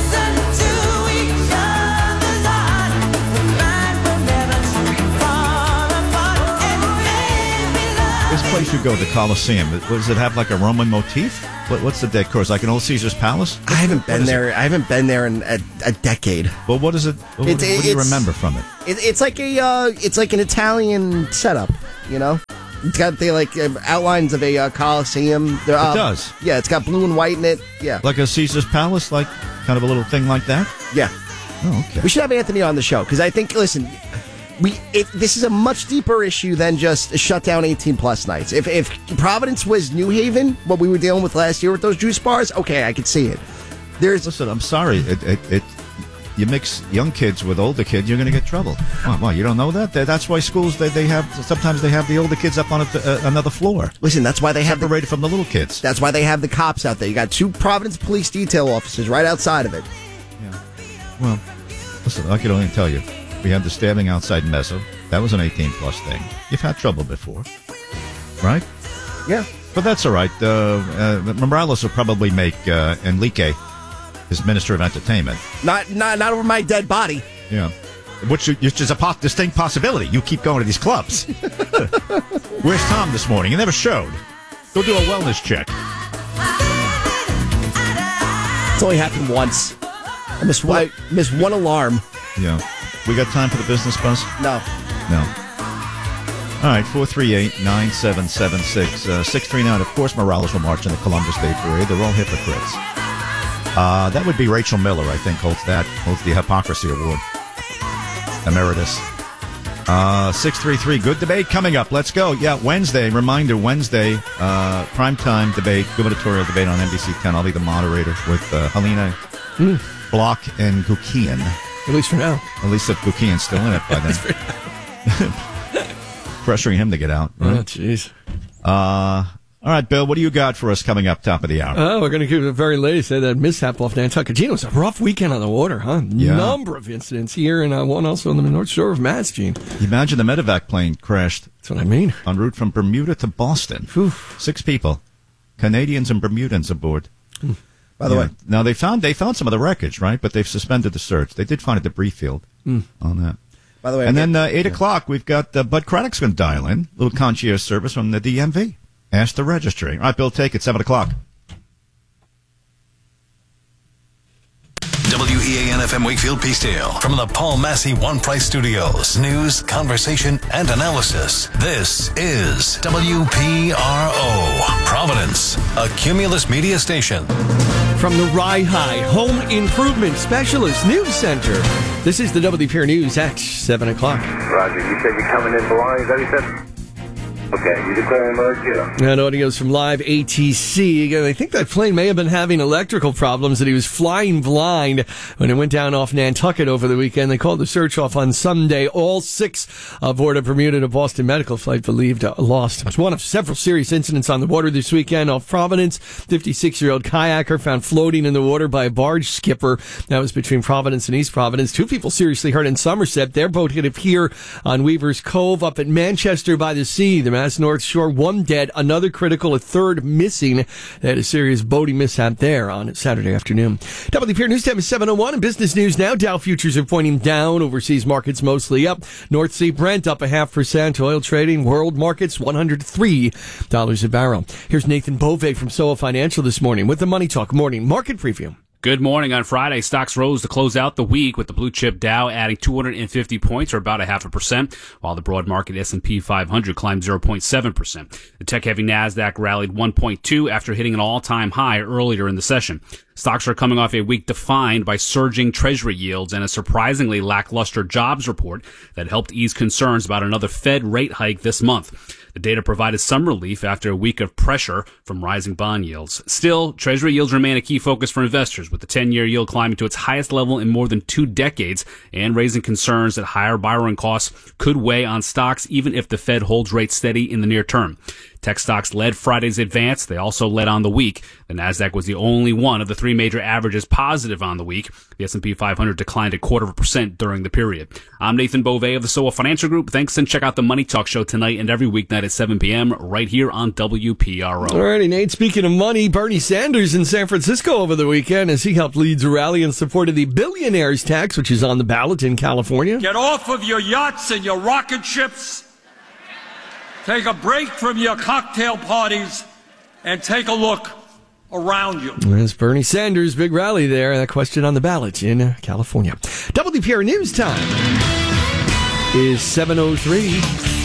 This place you go, the Coliseum, what, does it have like a Roman motif? What, what's the decor? Like an old Caesar's Palace? I haven't been there. It? I haven't been there in a, a decade. Well, what is it? What, It's- what do you it's- remember from it? It, it's like a uh, it's like an Italian setup, you know. It's got the like uh, outlines of a uh, Coliseum. There, uh, It does. Yeah, it's got blue and white in it. Yeah, Like a Caesar's Palace, like kind of a little thing like that? yeah. Oh, okay. We should have Anthony on the show because I think. Listen, we it, this is a much deeper issue than just shut down eighteen plus nights. If if Providence was New Haven, what we were dealing with last year with those juice bars, okay, I could see it. There's Listen, I'm sorry. It, it, it you mix young kids with older kids, you're going to get trouble. Well, well, you don't know that? That- That's why schools they, they have sometimes they have the older kids up on a, uh, another floor. Listen, that's why they have the, separated from the little kids. That's why they have the cops out there. You got two Providence police detail officers right outside of it. Well, listen, I can only tell you, we had the stabbing outside Mezzo. That was an eighteen plus thing. You've had trouble before, right? Yeah. But that's all right. Uh, uh, Morales will probably make uh, Enrique his Minister of Entertainment. Not not not over my dead body. Yeah. Which, which is a po- distinct possibility. You keep going to these clubs. Where's Tom this morning? He never showed. Go do a wellness check. It's only happened once. I missed one, I missed one alarm. Yeah. We got time for the business buzz? No. No. All right, four three eight, nine seven seven six. Uh, six three nine, of course, Morales will march in the Columbus Day Parade. They're all hypocrites. Uh, that would be Rachel Miller, I think, holds that, holds the Hypocrisy Award. Emeritus. Uh, six three three, good debate coming up. Let's go. Yeah, Wednesday, reminder, Wednesday, uh, primetime debate, gubernatorial debate on N B C ten. I'll be the moderator with uh, Helena Mm. Block and Gukian. At least for now. At least if Gukian's still in it by then. Pressuring him to get out. Right? Oh, jeez. Uh, all right, Bill, what do you got for us coming up top of the hour? Oh, we're going to keep it very latest. Say that mishap off Nantucket. Gene, it was a rough weekend on the water, huh? Yeah. Number of incidents here and uh, one also on the North Shore of Mass, Gene. You imagine the medevac plane crashed. That's what I mean. En route from Bermuda to Boston. Oof. Six people, Canadians and Bermudans aboard. Mm. By the Yeah. way, now they found they found some of the wreckage, right? But they've suspended the search. They did find a debris field Mm. on that. by the way, And I'm then uh, eight o'clock, we've got uh, Bud Craddock's going to dial in. Little concierge service from the D M V. Ask the registry. All right, Bill, take it. Seven o'clock. W E A N F M Wakefield Peacedale. From the Paul Massey One Price Studios. News, conversation, and analysis. This is W P R O. Providence, a Cumulus media station. From the Rye High Home Improvement Specialist News Center, this is the W P R News at seven o'clock. Roger, you said you're coming in blind, is that what you said? Okay, you declare emergency. And audio's from Live A T C. Again, I think that plane may have been having electrical problems, that he was flying blind when it went down off Nantucket over the weekend. They called the search off on Sunday. All six aboard a Bermuda to Boston medical flight believed uh, lost. It was one of several serious incidents on the water this weekend off Providence. fifty-six-year-old kayaker found floating in the water by a barge skipper. That was between Providence and East Providence. Two people seriously hurt in Somerset. Their boat hit a pier on Weaver's Cove up at Manchester by the Sea. The Mass North Shore, one dead, another critical, a third missing. They had a serious boating mishap there on Saturday afternoon. W P R News Time is seven oh one. In business news now, Dow futures are pointing down. Overseas markets mostly up. North Sea Brent up a half percent. Oil trading, world markets one hundred three dollars a barrel. Here's Nathan Bove from S O A Financial this morning with the Money Talk Morning Market Preview. Good morning. On Friday, stocks rose to close out the week with the blue chip Dow adding two hundred fifty points, or about a half a percent, while the broad market S and P five hundred climbed zero point seven percent. The tech-heavy NASDAQ rallied one point two after hitting an all-time high earlier in the session. Stocks are coming off a week defined by surging Treasury yields and a surprisingly lackluster jobs report that helped ease concerns about another Fed rate hike this month. The data provided some relief after a week of pressure from rising bond yields. Still, Treasury yields remain a key focus for investors, with the ten-year yield climbing to its highest level in more than two decades and raising concerns that higher borrowing costs could weigh on stocks even if the Fed holds rates steady in the near term. Tech stocks led Friday's advance. They also led on the week. The Nasdaq was the only one of the three major averages positive on the week. The S and P five hundred declined a quarter of a percent during the period. I'm Nathan Beauvais of the S O A Financial Group. Thanks, and check out the Money Talk Show tonight and every weeknight at seven p.m. right here on W P R O. All righty, Nate. Speaking of money, Bernie Sanders in San Francisco over the weekend as he helped lead a rally in support of the billionaires tax, which is on the ballot in California. Get off of your yachts and your rocket ships. Take a break from your cocktail parties and take a look around you. There's Bernie Sanders' big rally there. That question on the ballot in uh, California. W P R News time is seven oh three.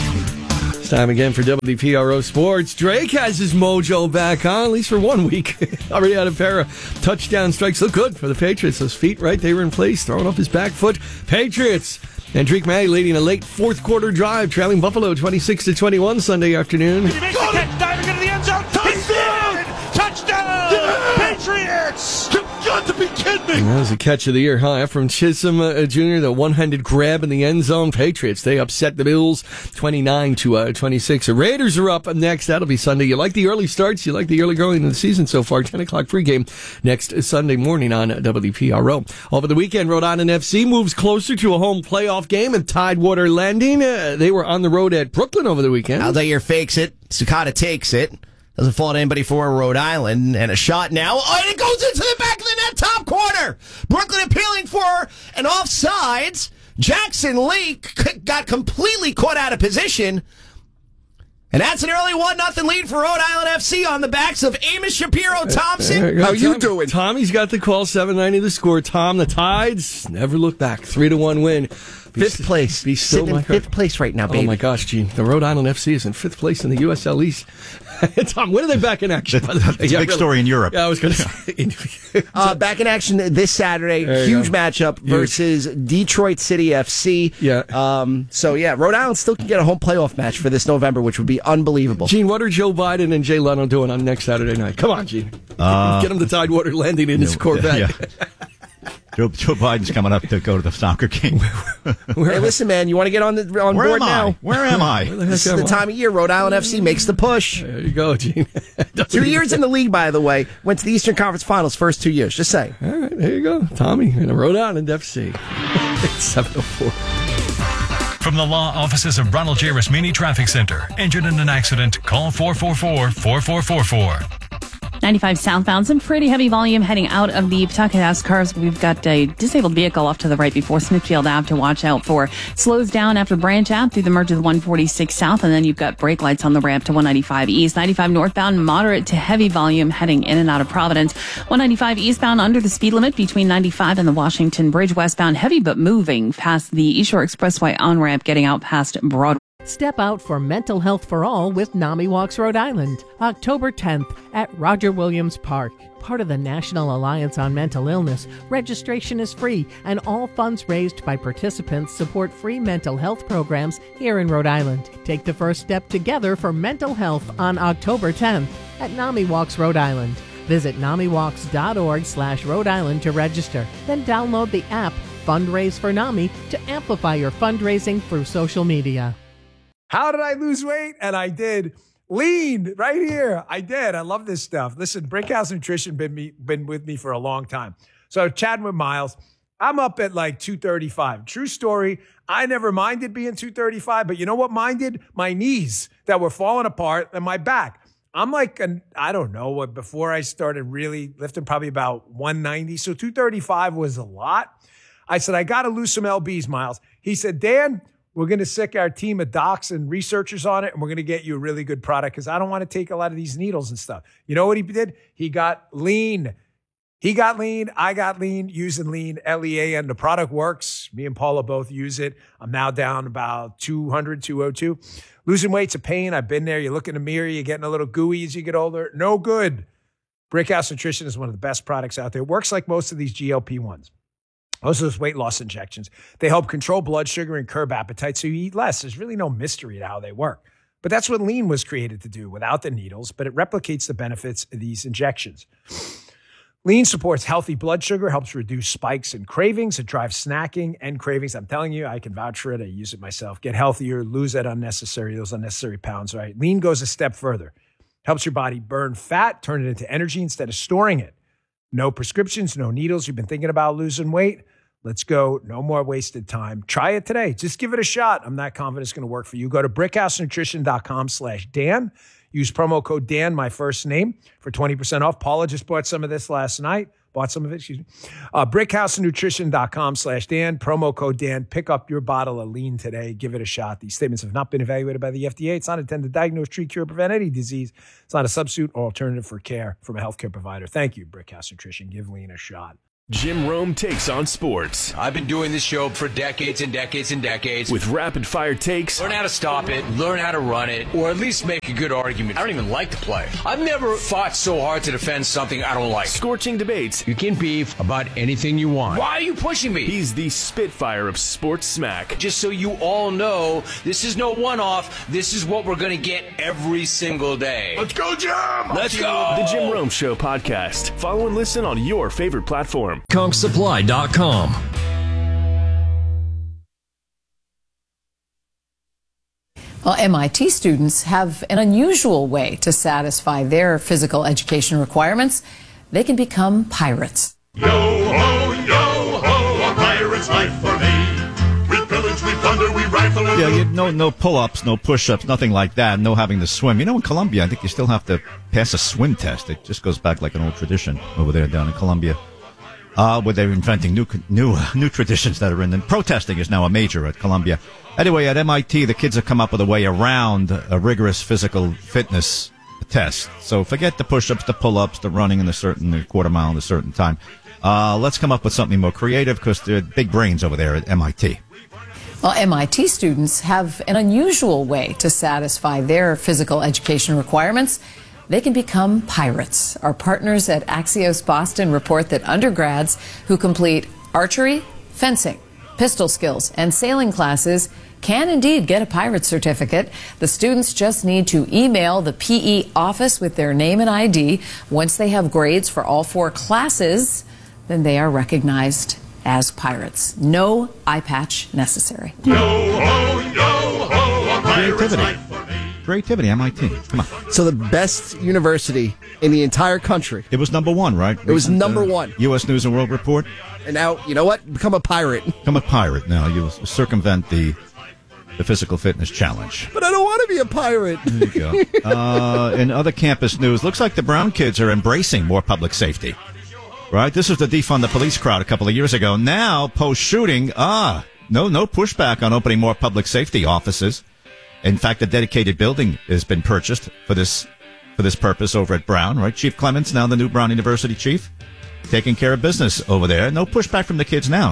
It's time again for W P R O Sports. Drake has his mojo back on, at least for one week. Already had a pair of touchdown strikes. Look good for the Patriots. Those feet, right, they were in place, throwing off his back foot. Patriots. And Drake May leading a late fourth quarter drive, trailing Buffalo twenty-six to twenty-one Sunday afternoon. He makes the catch, diving into the end zone. Touchdown! Touchdown! Yeah! Patriots! You've got to be kidding me! And that was a catch of the year, huh? From Chisholm uh, Junior, the one-handed grab in the end zone. Patriots, they upset the Bills twenty-nine to twenty-six. The Raiders are up next. That'll be Sunday. You like the early starts? You like the early going in the season so far? ten o'clock pregame next Sunday morning on W P R O. Over the weekend, Rhode Island F C moves closer to a home playoff game at Tidewater Landing. Uh, they were on the road at Brooklyn over the weekend. Aldair fakes it. Sukata takes it. Doesn't fall to anybody for Rhode Island. And a shot now. Oh, and it goes into the back of the net, top corner. Brooklyn appealing for an offsides. Jackson Lee c- got completely caught out of position. And that's an early one nothing lead for Rhode Island F C on the backs of Amos Shapiro Thompson. How you doing? Tommy's got the call, seven ninety the score. Tom, the Tides never look back. three to one win. Be fifth st- place. Be still, Sitting in fifth place right now, baby. Oh, my gosh, Gene. The Rhode Island F C is in fifth place in the U S L East. Tom, when are they back in action? That's a big really. story in Europe. Yeah, I was going to say. uh, back in action this Saturday. Huge go. matchup Huge. versus Detroit City F C. Yeah. Um, so, yeah, Rhode Island still can get a home playoff match for this November, which would be unbelievable. Gene, what are Joe Biden and Jay Leno doing on next Saturday night? Come on, Gene. Uh, Get them to Tidewater Landing in his Corvette. Yeah. Joe, Joe Biden's coming up to go to the soccer game. Hey, listen, man, you want to get on the on Where board am I? now? Where am I? Where the heck This is am the I? time of year Rhode Island F C makes the push. There you go, Gene. Two years in the league, by the way. Went to the Eastern Conference Finals first two years. Just saying. All right, there you go. Tommy in a Rhode Island F C. It's seven oh four. From the law offices of Ronald J. Rasmini Traffic Center. Injured in an accident? Call four four four, four four four four. ninety-five southbound, some pretty heavy volume heading out of the Pawtucket cars. We've got a disabled vehicle off to the right before Smithfield Ave to watch out for. Slows down after Branch Ave through the merge of one forty-six South, and then you've got brake lights on the ramp to one ninety-five East. ninety-five northbound, moderate to heavy volume heading in and out of Providence. one ninety-five eastbound under the speed limit between ninety-five and the Washington Bridge. Westbound, heavy but moving past the East Shore Expressway on-ramp getting out past Broadway. Step out for mental health for all with NAMI Walks Rhode Island, October tenth at Roger Williams Park. Part of the National Alliance on Mental Illness, registration is free and all funds raised by participants support free mental health programs here in Rhode Island. Take the first step together for mental health on October tenth at NAMI Walks Rhode Island. Visit namiwalks.org slash Rhode Island to register. Then download the app Fundraise for NAMI to amplify your fundraising through social media. How did I lose weight? And I did. Lean right here. I did. I love this stuff. Listen, Brickhouse Nutrition been me been with me for a long time. So chatting with Miles, I'm up at like two thirty-five. True story. I never minded being two thirty-five, but you know what minded? My knees that were falling apart and my back. I'm like, an, I don't know what, before I started really lifting, probably about one ninety. So two thirty-five was a lot. I said, I got to lose some L Bs, Miles. He said, Dan, we're going to sick our team of docs and researchers on it, and we're going to get you a really good product because I don't want to take a lot of these needles and stuff. You know what he did? He got lean. He got lean. I got lean using lean, L E A N. The product works. Me and Paula both use it. I'm now down about two hundred, two oh two. Losing weight's a pain. I've been there. You look in the mirror. You're getting a little gooey as you get older. No good. Brickhouse Nutrition is one of the best products out there. It works like most of these G L P ones. Most of those weight loss injections. They help control blood sugar and curb appetite so you eat less. There's really no mystery to how they work. But that's what lean was created to do without the needles, but it replicates the benefits of these injections. Lean supports healthy blood sugar, helps reduce spikes and cravings. It drives snacking and cravings. I'm telling you, I can vouch for it. I use it myself. Get healthier, lose that unnecessary, those unnecessary pounds, right? Lean goes a step further. Helps your body burn fat, turn it into energy instead of storing it. No prescriptions, no needles. You've been thinking about losing weight? Let's go. No more wasted time. Try it today. Just give it a shot. I'm not confident it's going to work for you. Go to brickhousenutrition.com slash Dan. Use promo code Dan, my first name, for twenty percent off. Paula just bought some of this last night. Bought some of it, excuse me. Uh, brickhousenutrition.com slash Dan. Promo code Dan. Pick up your bottle of Lean today. Give it a shot. These statements have not been evaluated by the F D A. It's not intended to diagnose, treat, cure, or prevent any disease. It's not a substitute or alternative for care from a healthcare provider. Thank you, Brickhouse Nutrition. Give Lean a shot. Jim Rome takes on sports. I've been doing this show for decades and decades and decades. With rapid-fire takes. Learn how to stop it, learn how to run it, or at least make a good argument. I don't even like the play. I've never fought so hard to defend something I don't like. Scorching debates. You can beef about anything you want. Why are you pushing me? He's the Spitfire of sports smack. Just so you all know, this is no one-off. This is what we're going to get every single day. Let's go, Jim! Let's go! The Jim Rome Show podcast. Follow and listen on your favorite platform. conch supply dot com. Well, M I T students have an unusual way to satisfy their physical education requirements. They can become pirates. Yo ho, yo ho, a pirate's life for me. We pillage, we plunder, we rifle. Yeah, you, no, no pull-ups, no push-ups, nothing like that. No having to swim. You know, in Colombia, I think you still have to pass a swim test. It just goes back like an old tradition over there down in Colombia. Uh, where they're inventing new new new traditions that are in. And protesting is now a major at Columbia. Anyway, at M I T, the kids have come up with a way around a rigorous physical fitness test. So forget the push-ups, the pull-ups, the running in a certain the quarter mile in a certain time. Uh, let's come up with something more creative because they're big brains over there at M I T. Well, M I T students have an unusual way to satisfy their physical education requirements. They can become pirates. Our partners at Axios Boston report that undergrads who complete archery, fencing, pistol skills, and sailing classes can indeed get a pirate certificate. The students just need to email the P E office with their name and I D. Once they have grades for all four classes, then they are recognized as pirates. No eye patch necessary. Yo ho, yo ho, a pirate's life for me. Creativity, M I T. Come on. So the best university in the entire country. It was number one, right? It was Recent, number uh, one. U S News and World Report. And now, you know what? Become a pirate. Become a pirate now. You circumvent the the physical fitness challenge. But I don't want to be a pirate. There you go. uh, in other campus news, looks like the Brown kids are embracing more public safety. Right? This was the defund the police crowd a couple of years ago. Now, post-shooting, ah, no, no pushback on opening more public safety offices. In fact, a dedicated building has been purchased for this for this purpose over at Brown, right? Chief Clements, now the new Brown University chief, taking care of business over there. No pushback from the kids now.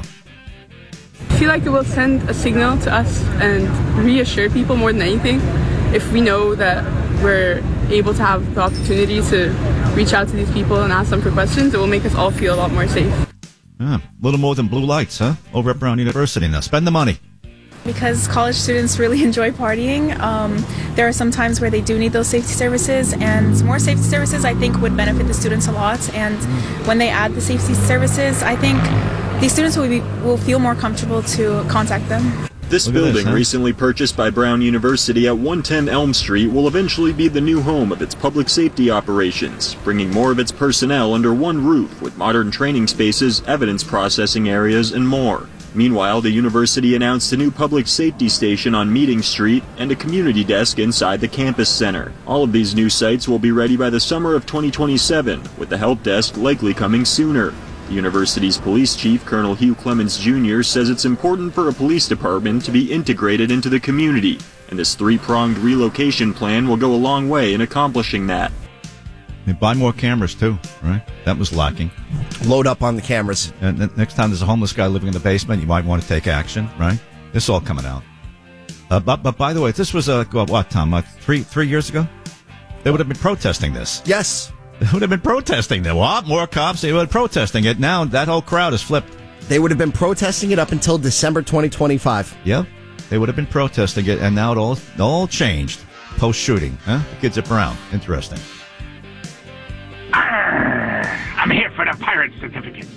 I feel like it will send a signal to us and reassure people more than anything if we know that we're able to have the opportunity to reach out to these people and ask them for questions. It will make us all feel a lot more safe. Ah, a little more than blue lights, huh? Over at Brown University now. Spend the money. Because college students really enjoy partying, um, there are some times where they do need those safety services, and more safety services I think would benefit the students a lot. And when they add the safety services, I think the students will, be, will feel more comfortable to contact them. This building, this, huh? recently purchased by Brown University at one ten Elm Street, will eventually be the new home of its public safety operations, bringing more of its personnel under one roof with modern training spaces, evidence processing areas, and more. Meanwhile, the university announced a new public safety station on Meeting Street and a community desk inside the campus center. All of these new sites will be ready by the summer of twenty twenty-seven, with the help desk likely coming sooner. The university's police chief, Colonel Hugh Clements Junior, says it's important for a police department to be integrated into the community, and this three-pronged relocation plan will go a long way in accomplishing that. They buy more cameras, too, right? That was lacking. Load up on the cameras. And the next time there's a homeless guy living in the basement, you might want to take action, right? This is all coming out. Uh, but, but by the way, this was, uh, what, Tom, uh, three three years ago? They would have been protesting this. Yes. They would have been protesting that. What? More cops? They would have been protesting it. Now that whole crowd has flipped. They would have been protesting it up until December twenty twenty-five. Yep. They would have been protesting it, and now it all, all changed post-shooting. Huh? The kids at Brown. Interesting. I'm here for the pirate certificate.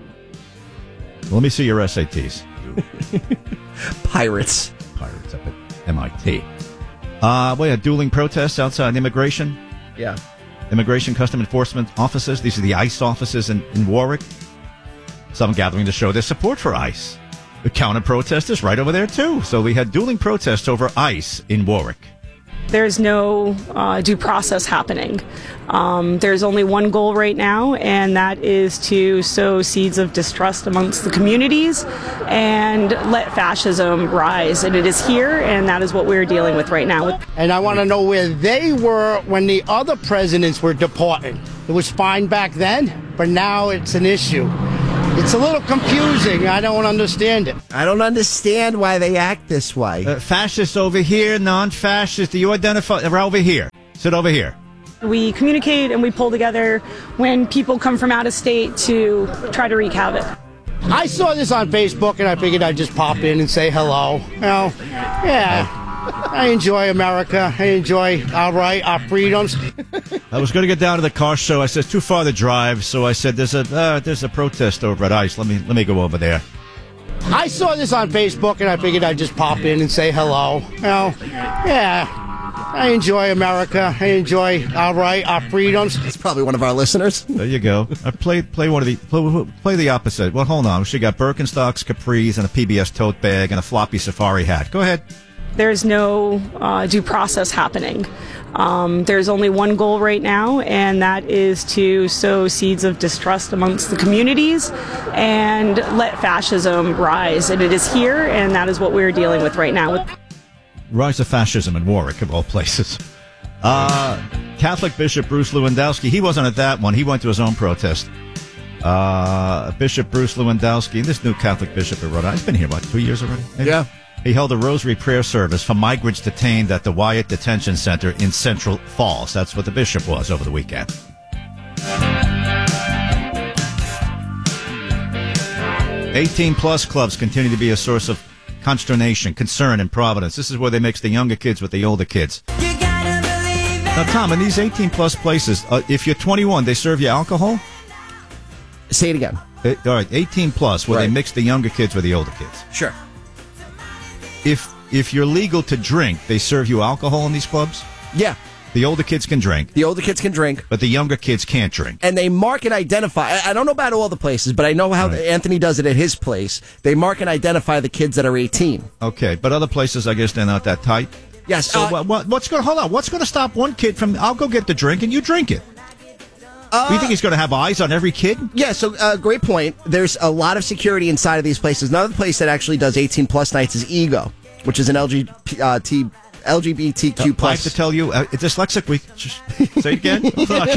Let me see your S A Ts. Pirates. Pirates up at M I T. Uh, we had dueling protests outside immigration. Yeah. Immigration Custom Enforcement offices. These are the ICE offices in, in Warwick. Some gathering to show their support for ICE. The counter protesters right over there, too. So we had dueling protests over ICE in Warwick. There's no uh, due process happening. Um, there's only one goal right now, and that is to sow seeds of distrust amongst the communities and let fascism rise. And it is here, and that is what we're dealing with right now. And I want to know where they were when the other presidents were deported. It was fine back then, but now it's an issue. It's a little confusing. I don't understand it. I don't understand why they act this way. Uh, fascists over here, non-fascists. Do you identify? They're over here. Sit over here. We communicate and we pull together when people come from out of state to try to wreak havoc. I saw this on Facebook, and I figured I'd just pop in and say hello. You know, yeah. I enjoy America. I enjoy our right, our freedoms. I was going to get down to the car show. I said it's too far to drive, so I said there's a uh, there's a protest over at ICE. Let me let me go over there. I saw this on Facebook, and I figured I'd just pop in and say hello. You know, yeah. I enjoy America. I enjoy our right, our freedoms. It's probably one of our listeners. There you go. I play play one of the play, play the opposite. Well, hold on. She got Birkenstocks, capris, and a P B S tote bag and a floppy safari hat. Go ahead. There's no uh, due process happening. Um, there's only one goal right now, and that is to sow seeds of distrust amongst the communities and let fascism rise. And it is here, and that is what we're dealing with right now. Rise of fascism in Warwick, of all places. Uh, Catholic Bishop Bruce Lewandowski, he wasn't at that one. He went to his own protest. Uh, Bishop Bruce Lewandowski, this new Catholic bishop in Rhode Island, he's been here, what, two years already? Maybe? Yeah. He held a rosary prayer service for migrants detained at the Wyatt Detention Center in Central Falls. That's what the bishop was over the weekend. eighteen-plus clubs continue to be a source of consternation, concern in Providence. This is where they mix the younger kids with the older kids. Now, Tom, in these eighteen-plus places, uh, if you're twenty-one, they serve you alcohol? Say it again. Uh, all right, eighteen-plus, where Right. they mix the younger kids with the older kids. Sure. If if you're legal to drink, they serve you alcohol in these clubs? Yeah. The older kids can drink. The older kids can drink. But the younger kids can't drink. And they mark and identify. I I don't know about all the places, but I know how Right. Anthony does it at his place. They mark and identify the kids that are eighteen. Okay, but other places, I guess they're not that tight. Yes. So uh, what, what, what's going to, hold on, what's going to stop one kid from, I'll go get the drink and you drink it? Uh, you think he's going to have eyes on every kid? Yeah, so uh, great point. There's a lot of security inside of these places. Another place that actually does eighteen-plus nights is Ego, which is an L G, uh, T, L G B T Q I plus. have to tell you, uh, it's dyslexic week. Just say it again.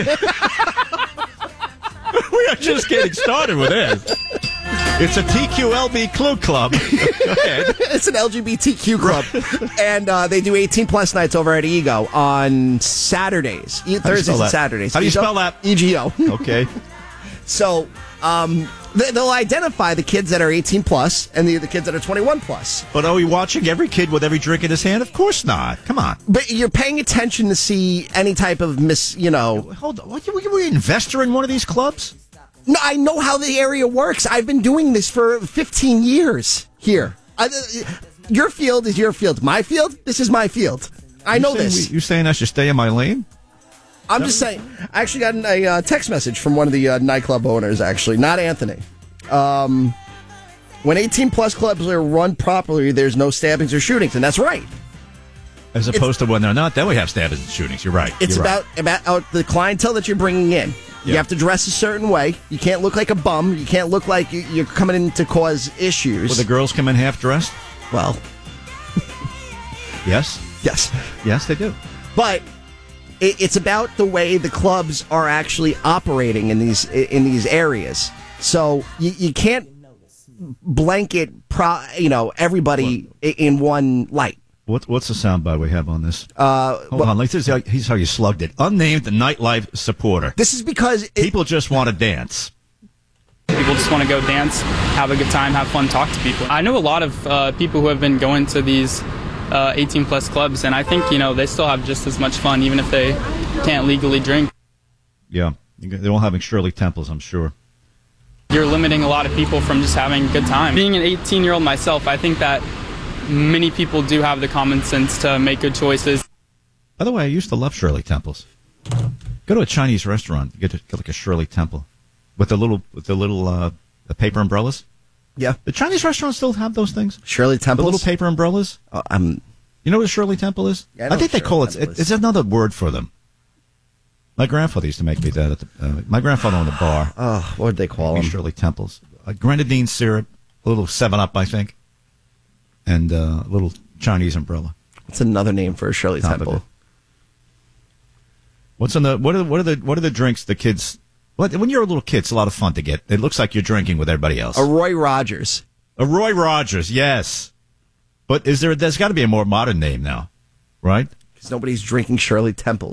We are just getting started with this. It's a T Q L B Clue Club. Go ahead. It's an L G B T Q club. And uh, they do eighteen-plus nights over at Ego on Saturdays. E- Thursdays and that? Saturdays. How do you Ego- spell that? E G O. Okay. So um, they, they'll identify the kids that are eighteen-plus and the, the kids that are twenty-one-plus. But are we watching every kid with every drink in his hand? Of course not. Come on. But you're paying attention to see any type of mis, you know. Hold on. What, were you an investor in one of these clubs? No, I know how the area works. I've been doing this for fifteen years here. I, your field is your field. My field, this is my field. I You know saying this. we- you saying I should stay in my lane? I'm just saying. I actually got a uh, text message from one of the uh, nightclub owners, actually, not Anthony. Um, when eighteen-plus clubs are run properly, there's no stabbings or shootings, and that's right. As opposed to when they're not, then we have stabbings and shootings. You're right. It's You're right. about about uh, the clientele that you're bringing in. You Yeah. have to dress a certain way. You can't look like a bum. You can't look like you- you're coming in to cause issues. Will the girls come in half dressed? Well, yes. Yes. Yes, they do. But it, it's about the way the clubs are actually operating in these in these areas. So you, you can't blanket, pro, you know, everybody i in one light. What, what's the soundbite we have on this? Uh, Hold well- on. Like, this is how, here's how you slugged it. Unnamed nightlife supporter. This is because it, people just want to dance. People just want to go dance, have a good time, have fun, talk to people. I know a lot of uh, people who have been going to these uh, eighteen-plus clubs, and I think, you know, they still have just as much fun, even if they can't legally drink. Yeah. They're all having Shirley Temples, I'm sure. You're limiting a lot of people from just having a good time. Being an eighteen-year-old myself, I think that many people do have the common sense to make good choices. By the way, I used to love Shirley Temples. Go to a Chinese restaurant, get, to, get like a Shirley Temple with the little with the little uh, the paper umbrellas. Yeah, the Chinese restaurants still have those things. Shirley Temples, the little paper umbrellas. Uh, I'm. You know what a Shirley Temple is? Yeah, I, I think they Shirley call it, Temple it. It's another word for them. My grandfather used to make me that. At the, uh, my grandfather owned a bar. Oh, what did they call them? Shirley Temples. A grenadine syrup, a little Seven Up, I think, and uh, a little Chinese umbrella. It's another name for a Shirley Top Temple. What's in the what are what are the what are the drinks the kids? What, when you're a little kid, it's a lot of fun to get. It looks like you're drinking with everybody else. A Roy Rogers. A Roy Rogers, yes. But is there? There's got to be a more modern name now, right? Because nobody's drinking Shirley Temple.